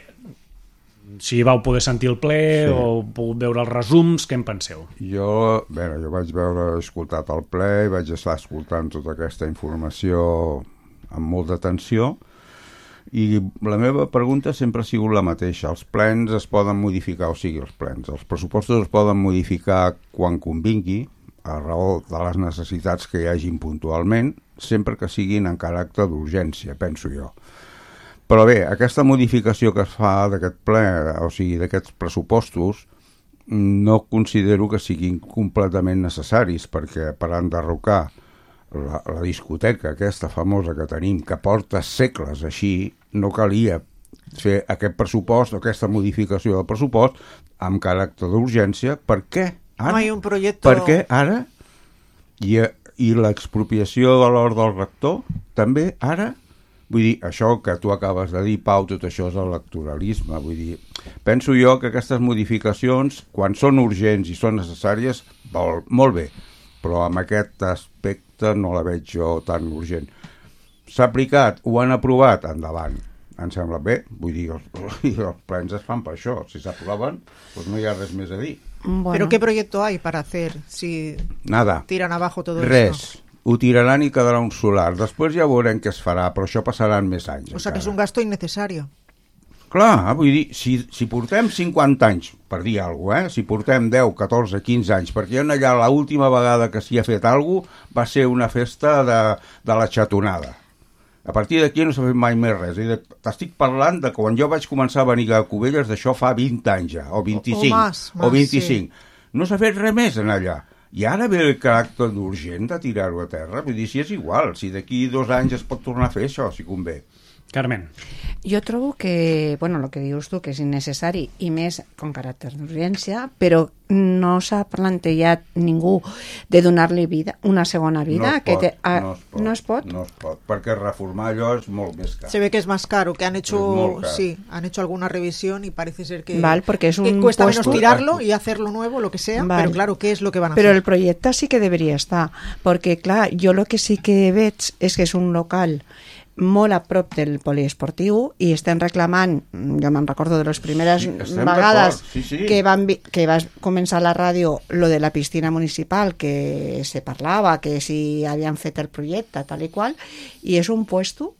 si vau poder sentir el ple sí. o heu pogut veure els resums, què en penseu? Jo, bé, jo vaig veure, he escoltat el ple i vaig estar escoltant tota aquesta informació amb molta atenció, i la meva pregunta sempre ha sigut la mateixa. Els plens es poden modificar, o sigui, els plens, els pressupostos es poden modificar quan convingui, a raó de les necessitats que hi hagin puntualment, sempre que siguin en caràcter d'urgència, penso jo. Però bé, aquesta modificació que es fa d'aquest ple, o sigui, d'aquests pressupostos, no considero que siguin completament necessaris, perquè per enderrocar la, la discoteca aquesta famosa que tenim, que porta segles així, no calia fer aquest pressupost, aquesta modificació del pressupost, amb caràcter d'urgència. Per què? Ara? No hi ha un projecte... Per què ara? I, i l'expropiació de l'hort del rector, també ara? Vull dir, això que tu acabes de dir, Pau, tot això és electoralisme. Vull dir, penso jo que aquestes modificacions, quan són urgents i són necessàries, vol, molt bé, però amb aquest aspecte no la veig jo tan urgent. S'ha aplicat, ho han aprovat, endavant. em sembla bé, vull dir, els, els plens es fan per això, si s'aproven, doncs no hi ha res més a dir. Bueno. ¿Pero qué proyecto hay para hacer si Nada. tiran abajo todo res. esto? Res. Ho tiraran i quedarà un solar. Després ja veurem què es farà, però això passaran més anys. O sea, encara. que és un gasto innecesario. Clar, vull dir, si, si portem cinquanta anys, per dir alguna cosa, eh? Si portem deu, catorze, quinze anys, perquè allà l'última vegada que s'hi ha fet alguna cosa va ser una festa de, de la xatonada. A partir d'aquí no s'ha fet mai més res. T'estic parlant de quan jo vaig començar a venir a Cubelles, d'això fa vint anys ja, o vint-i-cinc, o, o, más, más, o vint-i-cinc. Sí. No s'ha fet res més en allà. I ara ve el caràcter urgent de tirar-ho a terra. Vull dir, si és igual, si d'aquí dos anys es pot tornar a fer això, si convé. Carmen. Jo trobo que, bueno, el que dius tu, que és innecessari i més con caràcter d'urgència, però no s'ha plantejat ningú de donar-li vida, una segona vida. No es, que pot, te, a, no, es pot, no es pot. No es pot, perquè reformar allò és molt més car. Se ve que es más caro, que han hecho, sí, han hecho alguna revisión y parece ser que, Val, porque es un que cuesta puesto... menos tirarlo y hacerlo nuevo, lo que sea, Val. Pero claro, ¿qué es lo que van a pero hacer? Pero el proyecto sí que debería estar, perquè clar, jo lo que sí que veig és que és un local molt a prop del poliesportiu i estem reclamant, jo me'n recordo de les primeres sí, vegades sí, sí. que, van, que va començar la ràdio lo de la piscina municipal, que se parlava que si havien fet el projecte tal i qual, i és un puesto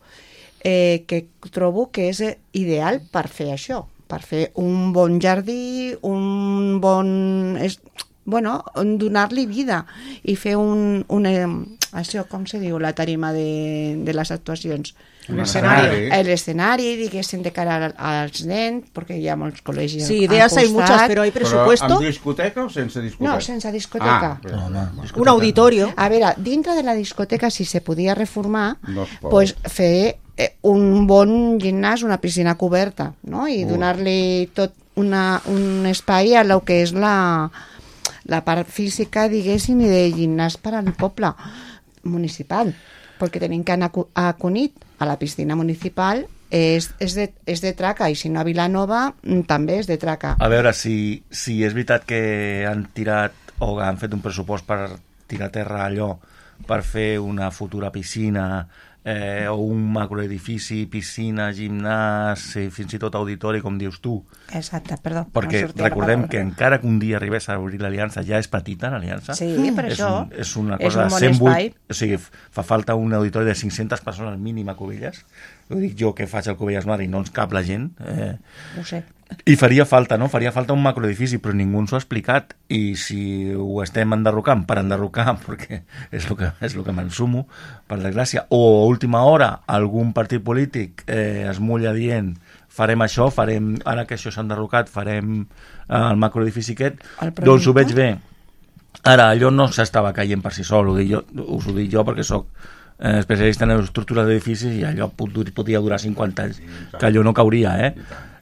eh, que trobo que és ideal per fer això, per fer un bon jardí, un bon... És, bueno, donar-li vida i fer un, un eh, això, com se diu, la tarima de, de les actuacions, l'escenari, l'escenari, diguéssim, de cara als nens, perquè hi ha molts col·legis sí, ideas hay muchas, pero hay presupuesto. Però amb discoteca o sense discoteca? No, sense discoteca. Ah, no, no, discoteca. Un auditorio. A veure, dintre de la discoteca, si se podia reformar, no pues fer eh, un bon gimnàs, una piscina coberta, no? I donar-li tot una, un espai a lo que és la la part física, diguéssim, i de gimnàs per al poble municipal, perquè tenim que anar a Cunit, a la piscina municipal, és, és, de, és de traca, i si no a Vilanova també és de traca. A veure, si, si és veritat que han tirat o han fet un pressupost per tirar a terra allò, per fer una futura piscina, eh, o un macroedifici, piscina, gimnàs, i fins i tot auditori, com dius tu. Exacte, perdó. Perquè no recordem que encara que un dia arribés a obrir l'Aliança, ja és petita l'Aliança. Sí, per és això. Un, és una cosa és un bon cent vuit, espai. o sigui, fa falta un auditori de cinc-centes persones mínim a Cubelles. Ho dic jo que faig el Cubelles Mar i no ens cap la gent. Eh, Ho sé. I faria falta, no? Faria falta un macroedifici, però ningú ens ho ha explicat. I si ho estem enderrocant per enderrocar, perquè és el que, és el que m'ensumo, per desgràcia, o a última hora algun partit polític eh, es mulla dient farem això, farem, ara que això s'ha enderrocat, farem eh, el macroedifici aquest, doncs ho veig bé. Ara, allò no s'estava caient per si sol, ho dic jo, us ho dic jo perquè sóc eh, especialista en estructures d'edificis i allò podia durar cinquanta anys, que allò no cauria, eh?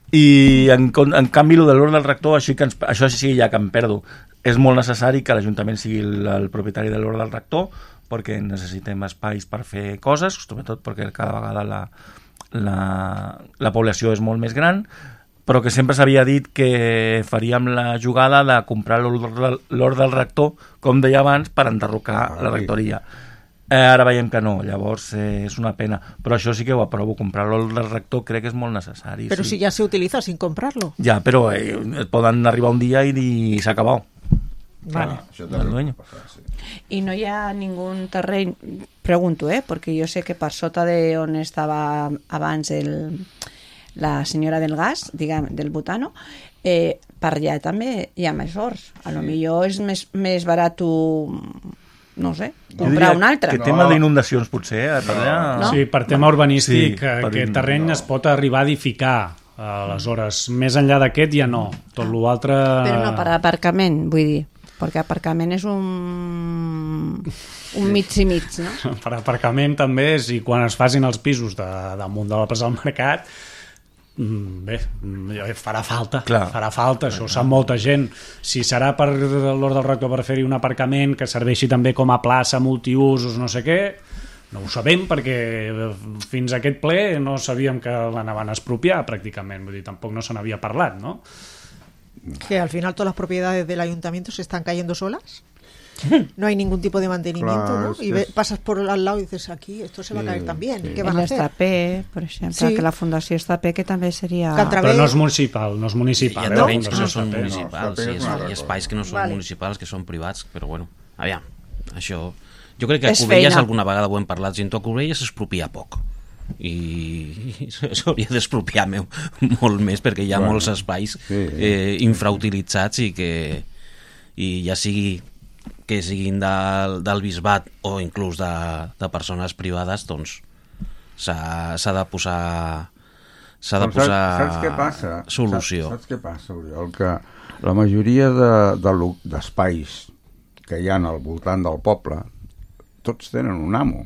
I en, en canvi el de l'ordre del rector, això, que ens, això sí ja que em perdo, és molt necessari que l'Ajuntament sigui el, el propietari de l'ordre del rector, perquè necessitem espais per fer coses, sobretot perquè cada vegada la, la, la població és molt més gran, però que sempre s'havia dit que faríem la jugada de comprar l'ordre del rector, com deia abans, per enderrocar la rectoria. Eh, ara veiem que no, llavors eh, és una pena, però això sí que ho aprovo, comprar-lo del rector crec que és molt necessari. Però sí. si ja se utiliza sin comprarlo. Ja, però eh, poden arribar un dia i dir s'ha acabat. Vale. Vale. I no hi ha ningú terreny, pregunto, eh, perquè jo sé que per sota de on estava abans el, la senyora del gas, diguem, del butano, eh, per allà també hi ha més horts. A lo millor és més, més barat no sé, comprar un altre. Que tema d'inundacions potser, eh, per allà... No? Sí, per tema urbanístic, sí, per aquest terreny no. es pot arribar a edificar. Aleshores, més enllà d'aquest ja no. Tot l'altre... Però no per aparcament, vull dir, perquè aparcament és un, un mig i mig, no? Per aparcament també és, i quan es facin els pisos de, damunt de la plaça del Mercat, bé, farà falta, Clar. farà falta, això ho sap molta gent. Si serà per l'ordre del rector per fer-hi un aparcament que serveixi també com a plaça multiusos, no sé què, no ho sabem, perquè fins a aquest ple no sabíem que l'anaven a expropiar pràcticament, vull dir, tampoc no se n'havia parlat, no? Que al final todas las propiedades del ayuntamiento se están cayendo solas. no hay ningún tipo de mantenimiento, Claro, ¿no? es Y que ve- es- pasas por al lado y dices, aquí esto se va a Sí, caer también, sí. ¿qué van El a hacer? Estapé, per exemple, Sí. que la Fundació Estapé, que també seria... Que entra- Però no és municipal, no és Hi municipal. ha eh, terrenys la que no Fundació són Estapé. municipals, No, sí, és una altra hi ha cosa. espais que no són Vale. municipals, que són privats, però bueno, aviam, això... Jo crec que a És Cubelles feina. alguna vegada ho hem parlat, gent a Cubelles s'expropia poc i s'hauria d'expropiar meu molt més perquè hi ha Bueno, molts espais sí. eh, infrautilitzats i que i ja sigui que siguin del, del bisbat o inclús de, de persones privades, doncs s'ha s'ha de posar s'ha de Però saps- posar saps què passa? solució. Saps, saps què passa, Oriol? Que la majoria de- de lo- d'espais que hi ha al voltant del poble tots tenen un amo.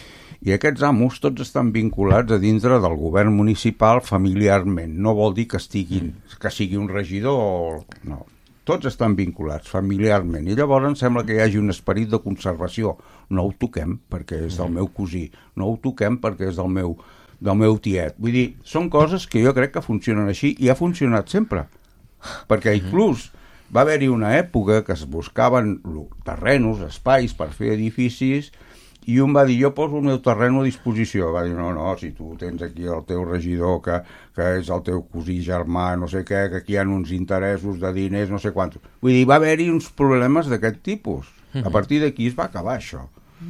I aquests amos tots estan vinculats a dintre del govern municipal familiarment. No vol dir que estiguin, que sigui un regidor o... No. Tots estan vinculats familiarment. I llavors em sembla que hi hagi un esperit de conservació. No ho toquem perquè és del meu cosí. No ho toquem perquè és del meu, del meu tiet. Vull dir, són coses que jo crec que funcionen així i ha funcionat sempre. Perquè inclús va haver-hi una època que es buscaven terrenos, espais per fer edificis i un va dir, jo poso el meu terreno a disposició. Va dir, no, no, si tu tens aquí el teu regidor que, que és el teu cosí germà, no sé què, que aquí hi ha uns interessos de diners, no sé quantos. Vull dir, va haver-hi uns problemes d'aquest tipus. A partir d'aquí es va acabar això.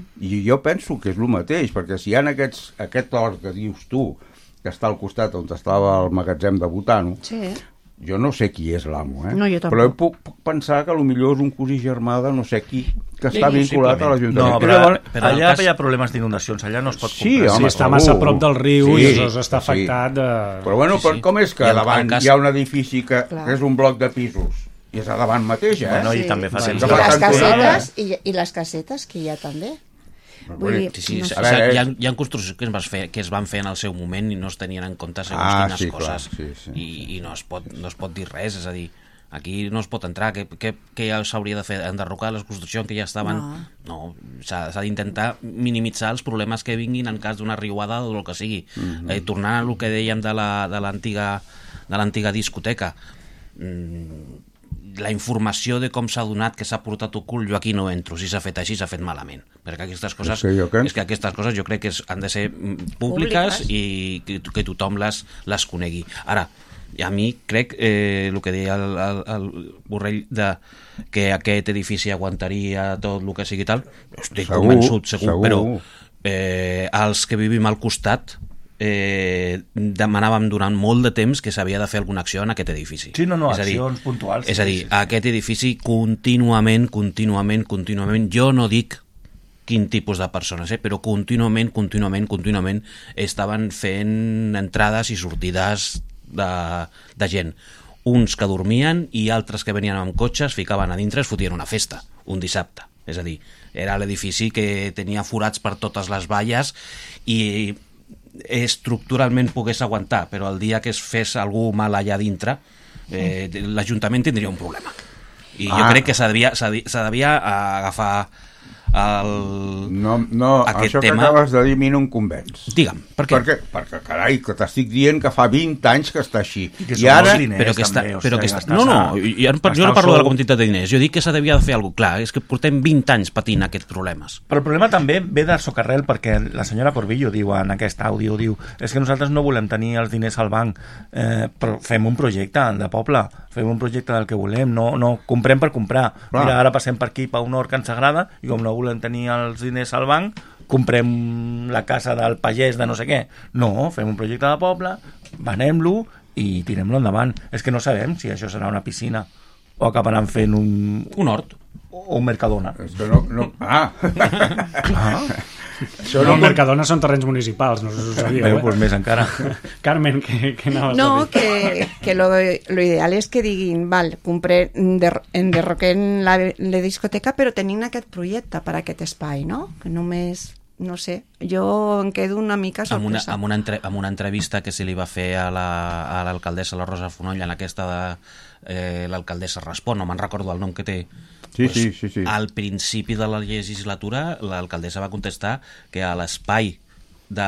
I jo penso que és el mateix, perquè si hi ha aquests, aquest hort que dius tu, que està al costat on estava el magatzem de Botano, Sí. jo no sé qui és l'amo, eh? No, jo tampoc. Però jo puc, puc pensar que potser és un cosí germà de no sé qui, que està Sí, vinculat a possiblement. l'Ajuntament. No, I però, llavors- però en el allà cas- hi ha problemes d'inundacions, allà no es pot Sí, comprar. home, Sí, està segur. massa a prop del riu Sí, i això està sí. afectat de... Però bueno, Sí, per, sí. com és que I a en el davant cas- hi ha un edifici que, Clar. que és un bloc de pisos i és a davant mateix, eh? Bueno, i Sí. també fa Bueno, temps. I que fa les cantonada. casetes, i, i les casetes que hi ha també. Vull dir, Sí, sí, no no sé. A veure, hi, ha, és- hi ha construccions que es, van fer, que es van fer en el seu moment i no es tenien en compte segons Ah, quines sí, clar, coses sí, sí, i, i no, es pot, no es pot dir res, és a dir, aquí no es pot entrar, que, que, que ja s'hauria de fer, enderrocar les construccions que ja estaven... No. No, s'ha s'ha d'intentar minimitzar els problemes que vinguin en cas d'una riuada o del que sigui. Mhm. eh, tornant a el que dèiem de la- de l'antiga de l'antiga discoteca, mm, la informació de com s'ha donat que s'ha portat el cul, jo aquí no entro. Si s'ha fet així, s'ha fet malament. Perquè aquestes coses, És que jo crec- és que aquestes coses jo crec que és, han de ser mm, públiques, Públiques. i que, que tothom les, les conegui. Ara, a mi crec eh, el que deia el, el, el Borrell de que aquest edifici aguantaria tot el que sigui tal, estic Segur, convençut, segur, segur. però eh, els que vivim al costat eh, demanàvem durant molt de temps que s'havia de fer alguna acció en aquest edifici. Sí, no, no, És a dir, accions puntuals, sí, És a dir, sí, sí. aquest edifici contínuament, contínuament, contínuament, jo no dic quin tipus de persones, eh? però contínuament, contínuament, contínuament estaven fent entrades i sortides de, de gent. Uns que dormien i altres que venien amb cotxes, ficaven a dintre, es fotien una festa, un dissabte. És a dir, era l'edifici que tenia forats per totes les valles i estructuralment pogués aguantar, però el dia que es fes algú mal allà dintre, eh, l'Ajuntament tindria un problema. I jo Ah. crec que s'ha devia, s'ha de- s'ha devia agafar el... No, no Aquest això tema- que acabes de dir a mi no em convenç. Digue'm, per què? Perquè, perquè, carai, que t'estic dient que fa vint anys que està així. I que I són ara... molts diners. Però que està, també, o però sigui, que està, gastar-se- no, no, jo, jo no gastar parlo el de la sou. quantitat de diners, jo dic que s'ha devia de fer alguna cosa. Clar, és que portem vint anys patint aquests problemes. Però el problema també ve de socarrel, perquè la senyora Corbillo diu en aquest àudio, diu, és que nosaltres no volem tenir els diners al banc, eh, però fem un projecte de poble, fem un projecte del que volem, no, no comprem per comprar. Clar. Mira, ara passem per aquí per un hort que ens agrada, i com no volem tenir els diners al banc, comprem la casa del pagès de no sé què. No, fem un projecte de poble, venem-lo i tirem-lo endavant. És que no sabem si això serà una piscina o acabaran fent un, Un hort. o un Mercadona. És que no... no... Ah! Ah, Això No, no... Mercadona són terrenys municipals, no sé si ho sabíeu. Bé, Eh? doncs més encara. Carmen, què, què anaves a No, dir? que, que lo, lo ideal és que diguin, val, compré, der, enderroquem la, la discoteca, però tenim aquest projecte per a aquest espai, no? Que només, no sé, jo em quedo una mica Amb una, sorpresa. amb, una entre, amb una entrevista que se li va fer a la- a l'alcaldessa, la, la Rosa Fonoll, en aquesta de eh, l'alcaldessa Respon, no me'n recordo el nom que té. Sí, sí, sí, sí. Al principi de la legislatura, l'alcaldessa va contestar que a l'espai de,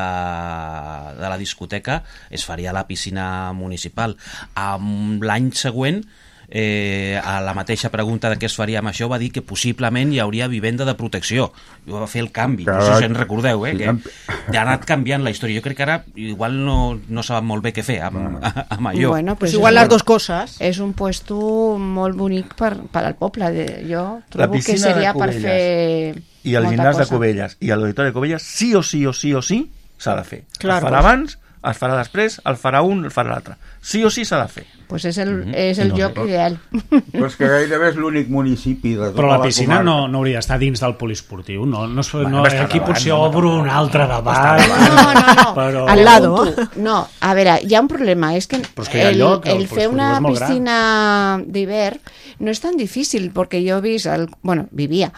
de la discoteca es faria la piscina municipal. Amb l'any següent eh, a la mateixa pregunta de què es faria amb això, va dir que possiblement hi hauria vivenda de protecció. I va fer el canvi, no sé si en recordeu, eh, que ha anat canviant la història. Jo crec que ara igual no, no saben molt bé què fer amb, amb allò. Bueno, pues pues igual las dos cosas. És un puesto molt bonic per, per al poble. Jo trobo que seria per fer... I el gimnàs de Cubelles i l'auditori de Cubelles sí o sí o sí o sí s'ha de fer. Claro, es farà pues... abans, es farà després, el farà un, el farà l'altre. Sí o sí s'ha de fer. Pues és el, mm-hmm. és el no lloc sé. Ideal. Però és que gairebé és l'únic municipi de tota Però la la piscina comarca. no, no hauria d'estar dins del polisportiu. No, no, bueno, no, aquí davant, potser no, obro un altre debat. No, no, no. Però... Al lado. No, a veure, hi ha un problema. És que, Però és que el, lloc, el, el fer una piscina gran. d'hivern no és tan difícil, perquè jo he vist, el, bueno, vivia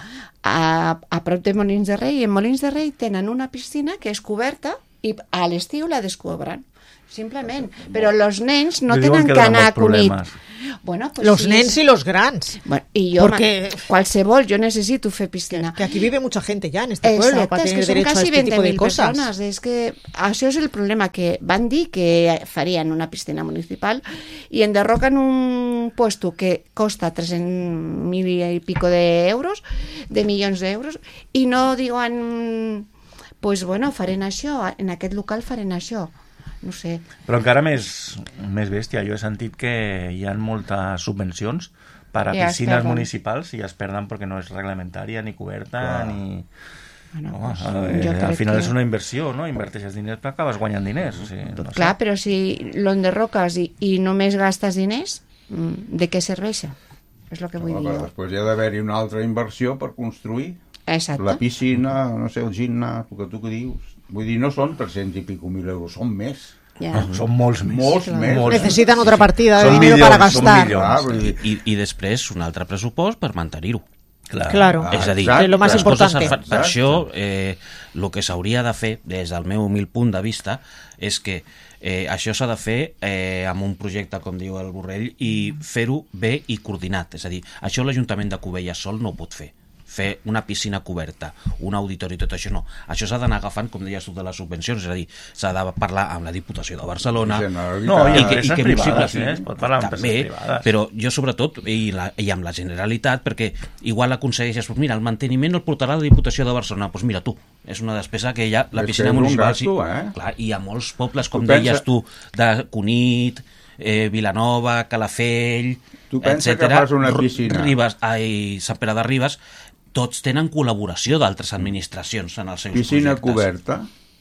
a, a prop de Molins de Rei, i en Molins de Rei tenen una piscina que és coberta i a l'estiu la descobren. Simplement. Però els nens no tenen que anar a Cunit. Bueno, pues los sí, nens y los grans. Bueno, y yo, porque qualsevol, yo necesito fer piscina. Que aquí vive mucha gente ya en este Exacte, pueblo para tener derecho a este tipo de cosas. Persones. És que això és el problema, que van dir que farien una piscina municipal i enderroquen un puesto que costa tres-cents mil i pico de euros, de milions d'euros, i no diuen, pues bueno, farem això, en aquest local farem això. No sé. Però encara més, més bèstia, jo he sentit que hi ha moltes subvencions per a I piscines municipals i es perden perquè no és reglamentària ni coberta. Clar. Ni... Bueno, no, pues, eh, al final que... és una inversió, no? Inverteixes diners però acabes guanyant diners. O sigui, no Clar, sé. però si l'enderroques i, i només gastes diners, de què serveix? És el que vull no, dir jo. Després hi ha d'haver-hi una altra inversió per construir. Exacte. La piscina, no sé, el gimnàs, el que tu que dius. Vull dir, no són tres-cents i pico mil euros, són més. Ja. No, són molts més. Molts Clar. més. Molts Necesitan més. otra partida de Són dinero milions, para gastar. Ah, vull dir, I, I després un altre pressupost per mantenir-ho. Clar. Claro. Ah, És a dir, exacte. lo más les coses importante. es fan- per això eh, el que s'hauria de fer, des del meu humil punt de vista, és que eh, això s'ha de fer eh, amb un projecte, com diu el Borrell, i fer-ho bé i coordinat. És a dir, això l'Ajuntament de Cubelles sol no ho pot fer. Fer una piscina coberta, un auditori, tot això no. Això s'ha d'anar agafant, com deies tu, de les subvencions, és a dir, s'ha de parlar amb la Diputació de Barcelona, No, i, i que, i empreses que privades, possible, eh? Es pot parlar amb també, empreses privades. però jo sobretot, i, la, i amb la Generalitat, perquè igual aconsegueixes, pues mira, el manteniment el portarà la Diputació de Barcelona, doncs pues mira tu, és una despesa que hi ha, la És piscina que és un municipal, gasto, eh? clar, i hi ha molts pobles, com Tu deies pensa- tu, de Cunit, eh, Vilanova, Calafell, Tu pensa que etcètera, fas una piscina. Ribes, ai, Sant Pere de Ribes, tots tenen col·laboració d'altres administracions en els seus piscina projectes. coberta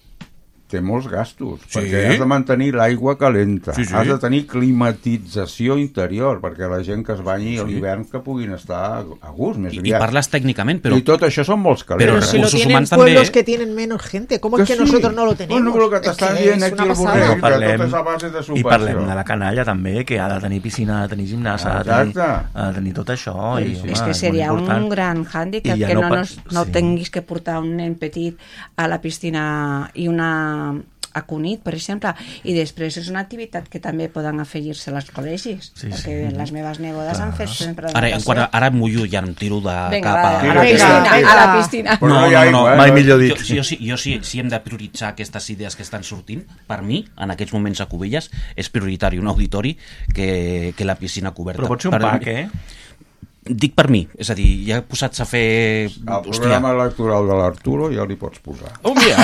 té molts gastos, Sí. perquè has de mantenir l'aigua calenta, Sí, sí. has de tenir climatització interior, perquè la gent que es banyi a l'hivern que puguin estar a gust, més I, i aviat. parles tècnicament, però... I tot això són molts calents. Però Pero si lo recursos tienen humans també, pueblos eh? que tienen menos gente, ¿cómo Que es que sí. nosotros no lo tenemos? Bueno, lo que Es t'està que dient es aquí una el pasada. Borrell, No, que parlem, tot és a base de i subvenció. parlem de la canalla també, que ha de tenir piscina, ha de tenir gimnàs, ha de tenir, Exacte. ha de tenir tot això. Sí, I, sí. home, És que seria molt important. un gran hàndicap I ja que no no, pa- no, no sí. tinguis que portar un nen petit a la piscina i una a Cunit, per exemple, i després és una activitat que també poden afegir-se als col·legis, Sí, perquè sí. les meves nebodes han fet sempre Ara, en quant a, natació. ara em mullo i em tiro de Vinga, cap va, a... a la Vinga, piscina, vinga. a la piscina. Però no hi ha aigua, eh? Mai millor dit. Jo, jo, sí, jo sí, sí hem de prioritzar aquestes idees que estan sortint. Per mi, en aquests moments a Cubelles, és prioritari un auditori que, que la piscina coberta. Però pot ser un Per- pack, eh? Dic per mi, és a dir, ja posats a fer... Al programa electoral de l'Arturo ja li pots posar. Un dia.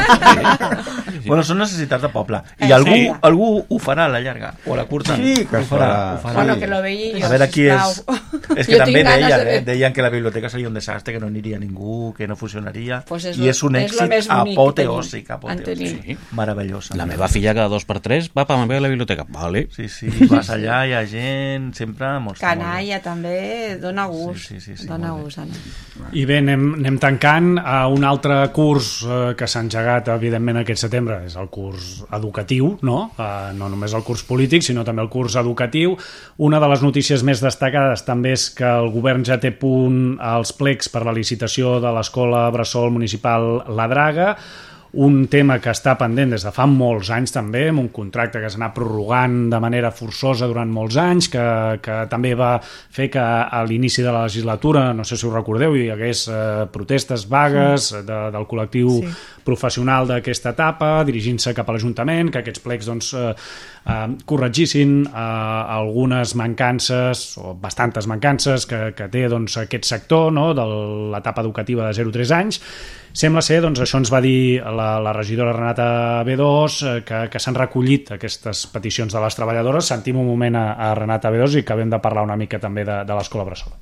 Sí. Bueno, són necessitats de poble. I Eh, algú, sí. algú ho farà a la llarga, o a la curta. Sí, que ho es farà. farà. Ho farà. Bueno, que lo veia jo, A veure qui és... sisplau. És que Jo també tinc ganes deien, de ver- eh? deien que la biblioteca seria un desastre, que no aniria ningú, que no funcionaria. Pues és I lo- és un és lo èxit més bonic que apoteòsic, tenim, apoteòsic. en tenim. Sí. Meravellosa. La meva filla cada dos per tres va per a la biblioteca. Vale. Sí, sí, vas allà, hi ha gent, sempre... Molt Canalla també dona gust, Sí, sí, sí, sí, dona molt bé. gust, Anna. I bé, anem, anem tancant a un altre curs eh, que s'ha engegat, evidentment, aquest setembre. És el curs educatiu, no? Eh, no només el curs polític, sinó també el curs educatiu. Una de les notícies més destacades també és que el govern ja té a punt els plecs per la licitació de l'escola bressol municipal La Draga, un tema que està pendent des de fa molts anys també, amb un contracte que s'ha anat prorrogant de manera forçosa durant molts anys, que, que també va fer que a l'inici de la legislatura, no sé si us recordeu, hi hagués eh, protestes vagues sí. de, del col·lectiu sí. professional d'aquesta etapa, dirigint-se cap a l'Ajuntament, que aquests plecs doncs, eh, eh, corregissin eh, algunes mancances, o bastantes mancances, que, que té doncs, aquest sector, no?, de l'etapa educativa de zero a tres anys. Sembla ser, doncs això ens va dir la, la regidora Renata Bedós, eh, que, que s'han recollit aquestes peticions de les treballadores. Sentim un moment a, a Renata Bedós i acabem de parlar una mica també de, de l'Escola Bressol.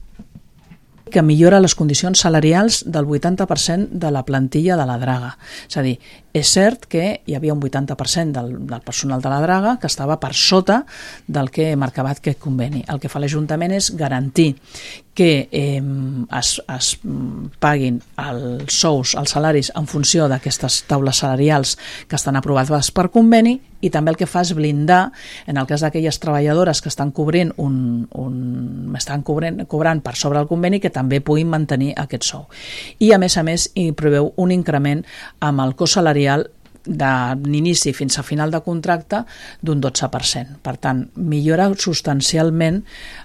Que millora les condicions salarials del vuitanta per cent de la plantilla de la Draga. És a dir, és cert que hi havia un vuitanta per cent del, del personal de la Draga que estava per sota del que marcava aquest conveni. El que fa l'Ajuntament és garantir que eh, es, es paguin els sous, els salaris en funció d'aquestes taules salarials que estan aprovades per conveni, i també el que fa és blindar, en el cas d'aquelles treballadores que estan cobrint un, un, estan cobrant, cobrant per sobre el conveni, que també puguin mantenir aquest sou. I a més a més hi preveu un increment amb el cost salarial d'inici fins a final de contracte d'un dotze per cent. Per tant, millora substancialment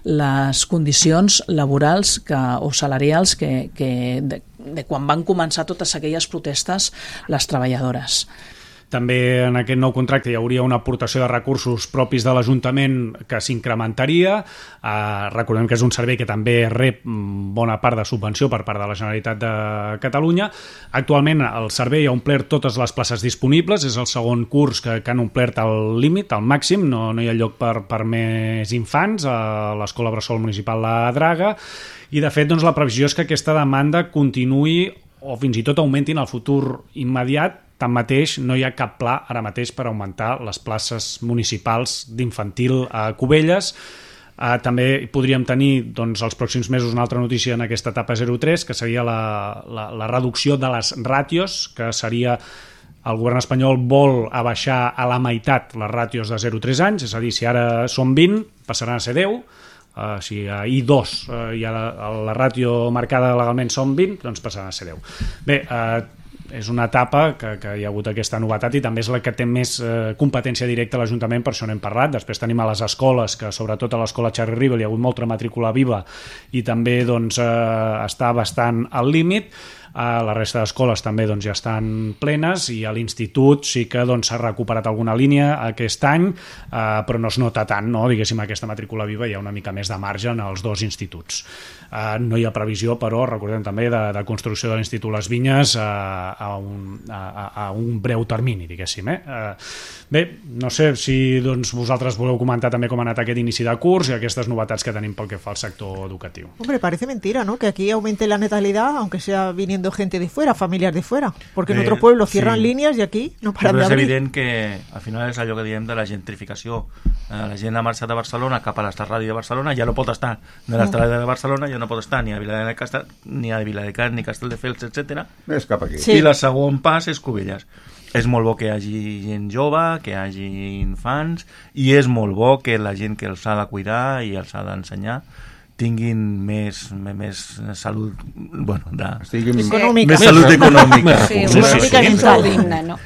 les condicions laborals que, o salarials que, que de, de quan van començar totes aquelles protestes les treballadores. També en aquest nou contracte hi hauria una aportació de recursos propis de l'Ajuntament que s'incrementaria. Eh, recordem que és un servei que també rep bona part de subvenció per part de la Generalitat de Catalunya. Actualment el servei ha omplert totes les places disponibles, és el segon curs que, que han omplert el límit, el màxim, no, no hi ha lloc per, per més infants a l'Escola Bressol Municipal La Draga, i de fet doncs, la previsió és que aquesta demanda continuï o fins i tot augmenti en el futur immediat. Tanmateix, no hi ha cap pla ara mateix per augmentar les places municipals d'infantil a Cubelles. Eh, també podríem tenir doncs, els pròxims mesos una altra notícia en aquesta etapa zero tres, que seria la, la, la reducció de les ràtios, que seria... El govern espanyol vol abaixar a la meitat les ràtios de zero a tres anys, és a dir, si ara són vint, passaran a ser deu. Uh, si a I dos uh, ja la, la ràtio marcada legalment són vint, doncs passaran a ser deu. Bé, uh, és una etapa que, que hi ha hagut aquesta novetat i també és la que té més eh, competència directa a l'Ajuntament, per això n'hem parlat. Després tenim a les escoles, que sobretot a l'escola Cherry Rivel hi ha hagut molta matrícula viva i també doncs, eh, està bastant al límit. A la resta d'escoles també doncs, ja estan plenes, i a l'institut sí que doncs, s'ha recuperat alguna línia aquest any, eh, però no es nota tant, no? Diguéssim, aquesta matrícula viva hi ha una mica més de marge en els dos instituts. Eh, no hi ha previsió, però recordem també de, de construcció de l'Institut Les Vinyes eh, a, un, a, a un breu termini, diguéssim. Eh? Eh, bé, no sé si doncs, vosaltres voleu comentar també com ha anat aquest inici de curs i aquestes novetats que tenim pel que fa al sector educatiu. Hombre, parece mentira, ¿no?, que aquí aumente la natalidad, aunque sea viniendo gente de fuera, familias de fuera, porque en eh, otro pueblo cierran sí. líneas y aquí no paran de abrir. És evident que al final és allò que diem de la gentrificació. Eh, la gent ha marxat de Barcelona cap a l'estat-ràdio de Barcelona, ja no pot estar de l'estat-ràdio de Barcelona, ja no pot estar ni a Viladecans, ni a Viladecans, ni Castelldefels, etcètera. Més cap aquí. Sí. I la segon pas és Cubelles. És molt bo que hi hagi gent jove, que hi hagi infants, i és molt bo que la gent que els ha de cuidar i els ha d'ensenyar tinguin més, més salut, bueno, de, econòmica. Més salut econòmica. Sí, una mica més digna, no?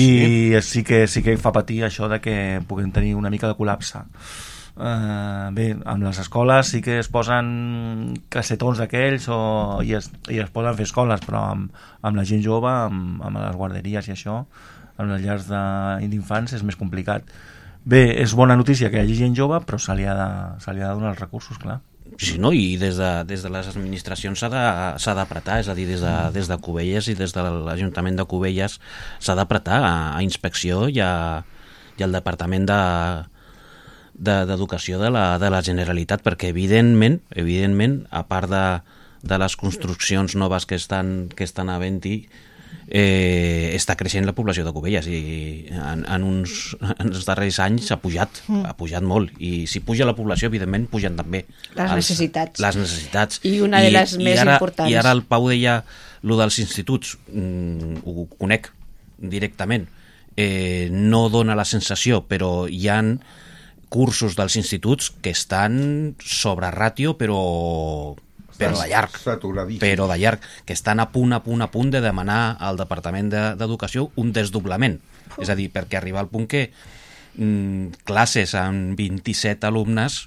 I sí que, sí que fa patir això de que puguem tenir una mica de col·lapse. Uh, bé, amb les escoles sí que es posen cassetons d'aquells o, i, es, i es poden fer escoles, però amb, amb la gent jove, amb, amb les guarderies i això, amb les llars d'infants és més complicat. Bé, és bona notícia que hi hagi gent jove, però se li ha de, se li ha de donar els recursos, clar. Sí, no? I des de, des de les administracions s'ha d'apretar, és a dir, des de, des de Cubelles i des de l'Ajuntament de Cubelles s'ha d'apretar a, a inspecció i, a, i al Departament de d'Educació de, de, la, de la Generalitat, perquè evidentment, evidentment a part de, de les construccions noves que estan, que estan havent-hi, eh, està creixent la població de Cubelles i en, en, uns, en els darrers anys ha pujat, mm. ha pujat molt, i si puja la població evidentment pugen també les els, necessitats. les necessitats i una de les I, més i ara, importants. I ara el Pau deia lo dels instituts, mm, ho conec directament, eh, no dona la sensació, però hi han cursos dels instituts que estan sobre ràtio, però però de llarg, però de llarg, que estan a punt, a punt, a punt de demanar al Departament d'Educació un desdoblament. És a dir, perquè arriba al punt que mm, classes amb vint-i-set alumnes,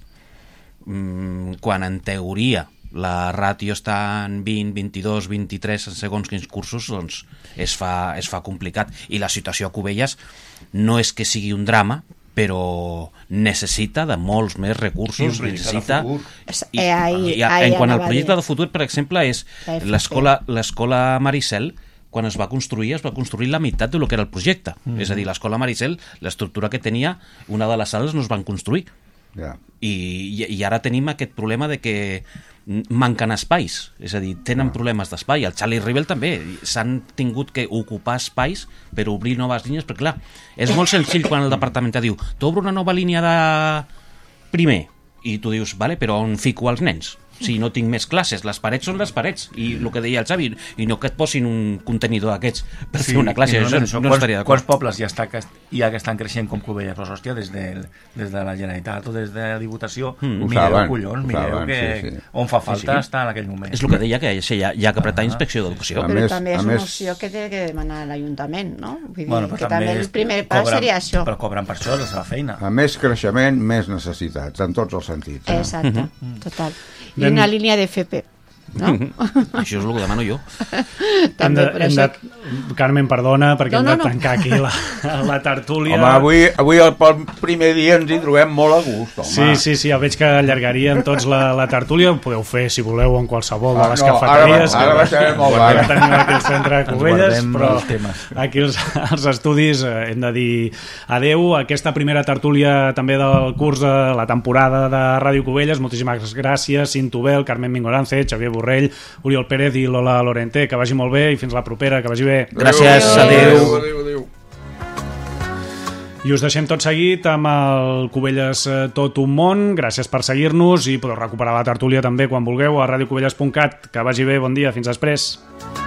mm, quan en teoria la ràtio està en vint, vint-i-dos, vint-i-tres en segons quins cursos, doncs es fa, es fa complicat. I la situació a Cubelles no és que sigui un drama, però necessita de molts més recursos, necessita... I, i, i, en quant al projecte de futur, per exemple, és l'escola l'escola Maricel, quan es va construir, es va construir la meitat de lo que era el projecte. Mm. És a dir, l'escola Maricel, l'estructura que tenia, una de les sales no es van construir. Yeah. I, i ara tenim aquest problema de que manquen espais, és a dir, tenen problemes d'espai. El Charlie Rivel també s'han tingut que ocupar espais per obrir noves línies, perquè clar, és molt senzill quan el departament te diu t'obro una nova línia de primer, i tu dius, vale, però on fico els nens? Si no tinc més classes, les parets són les parets, i el que deia el Xavi, i no que et posin un contenidor d'aquests per sí, fer una classe, no, no, això no, no estaria d'acord. Quants pobles ja està, hi ha que estan creixent com Cubelles? Pues, hòstia, des de, des de la Generalitat o des de la Diputació, mm, mireu, saben, collons, mireu saben, que sí, sí. on fa falta sí, sí. està en aquell moment. És el que deia, que hi ha, hi ha que apretar ah, inspecció d'educació. Però més, també és una més... opció que té que demanar l'Ajuntament, no? Vull dir, bueno, que també el primer pas cobren, seria això. Però cobren per això, és la seva feina. A més creixement, més necessitats, en tots els sentits. Eh? Exacte, mm-hmm. total. I ben... una línia de F P, no? Això és el que demano jo. També, hem de, hem de... Carmen, perdona, perquè no, no, hem de tancar no. aquí la, la tertúlia. Home, avui, avui el primer dia ens hi trobem molt a gust, home. Sí, sí, sí, ja veig que allargaríem tots la, la tertúlia. Ho podeu fer, si voleu, en qualsevol de les ah, no, cafeteries. Ara, ara baixarem molt ara. Ja tenim aquí el centre de Cubelles, però aquí els, els estudis hem de dir adeu. Aquesta primera tertúlia també del curs de la temporada de Ràdio Cubelles. Moltíssimes gràcies, Cinto Bel, Carmen Mingolance, Xavier Borrell, Oriol Pérez i Lola Lorente. Que vagi molt bé i fins la propera, que vagi bé. Gràcies, adeu. Adéu, adéu. I us deixem tot seguit amb el Cubelles Tot un món. Gràcies per seguir-nos i podeu recuperar la tertúlia també quan vulgueu a radiocubelles punt cat. Que vagi bé, bon dia, fins després.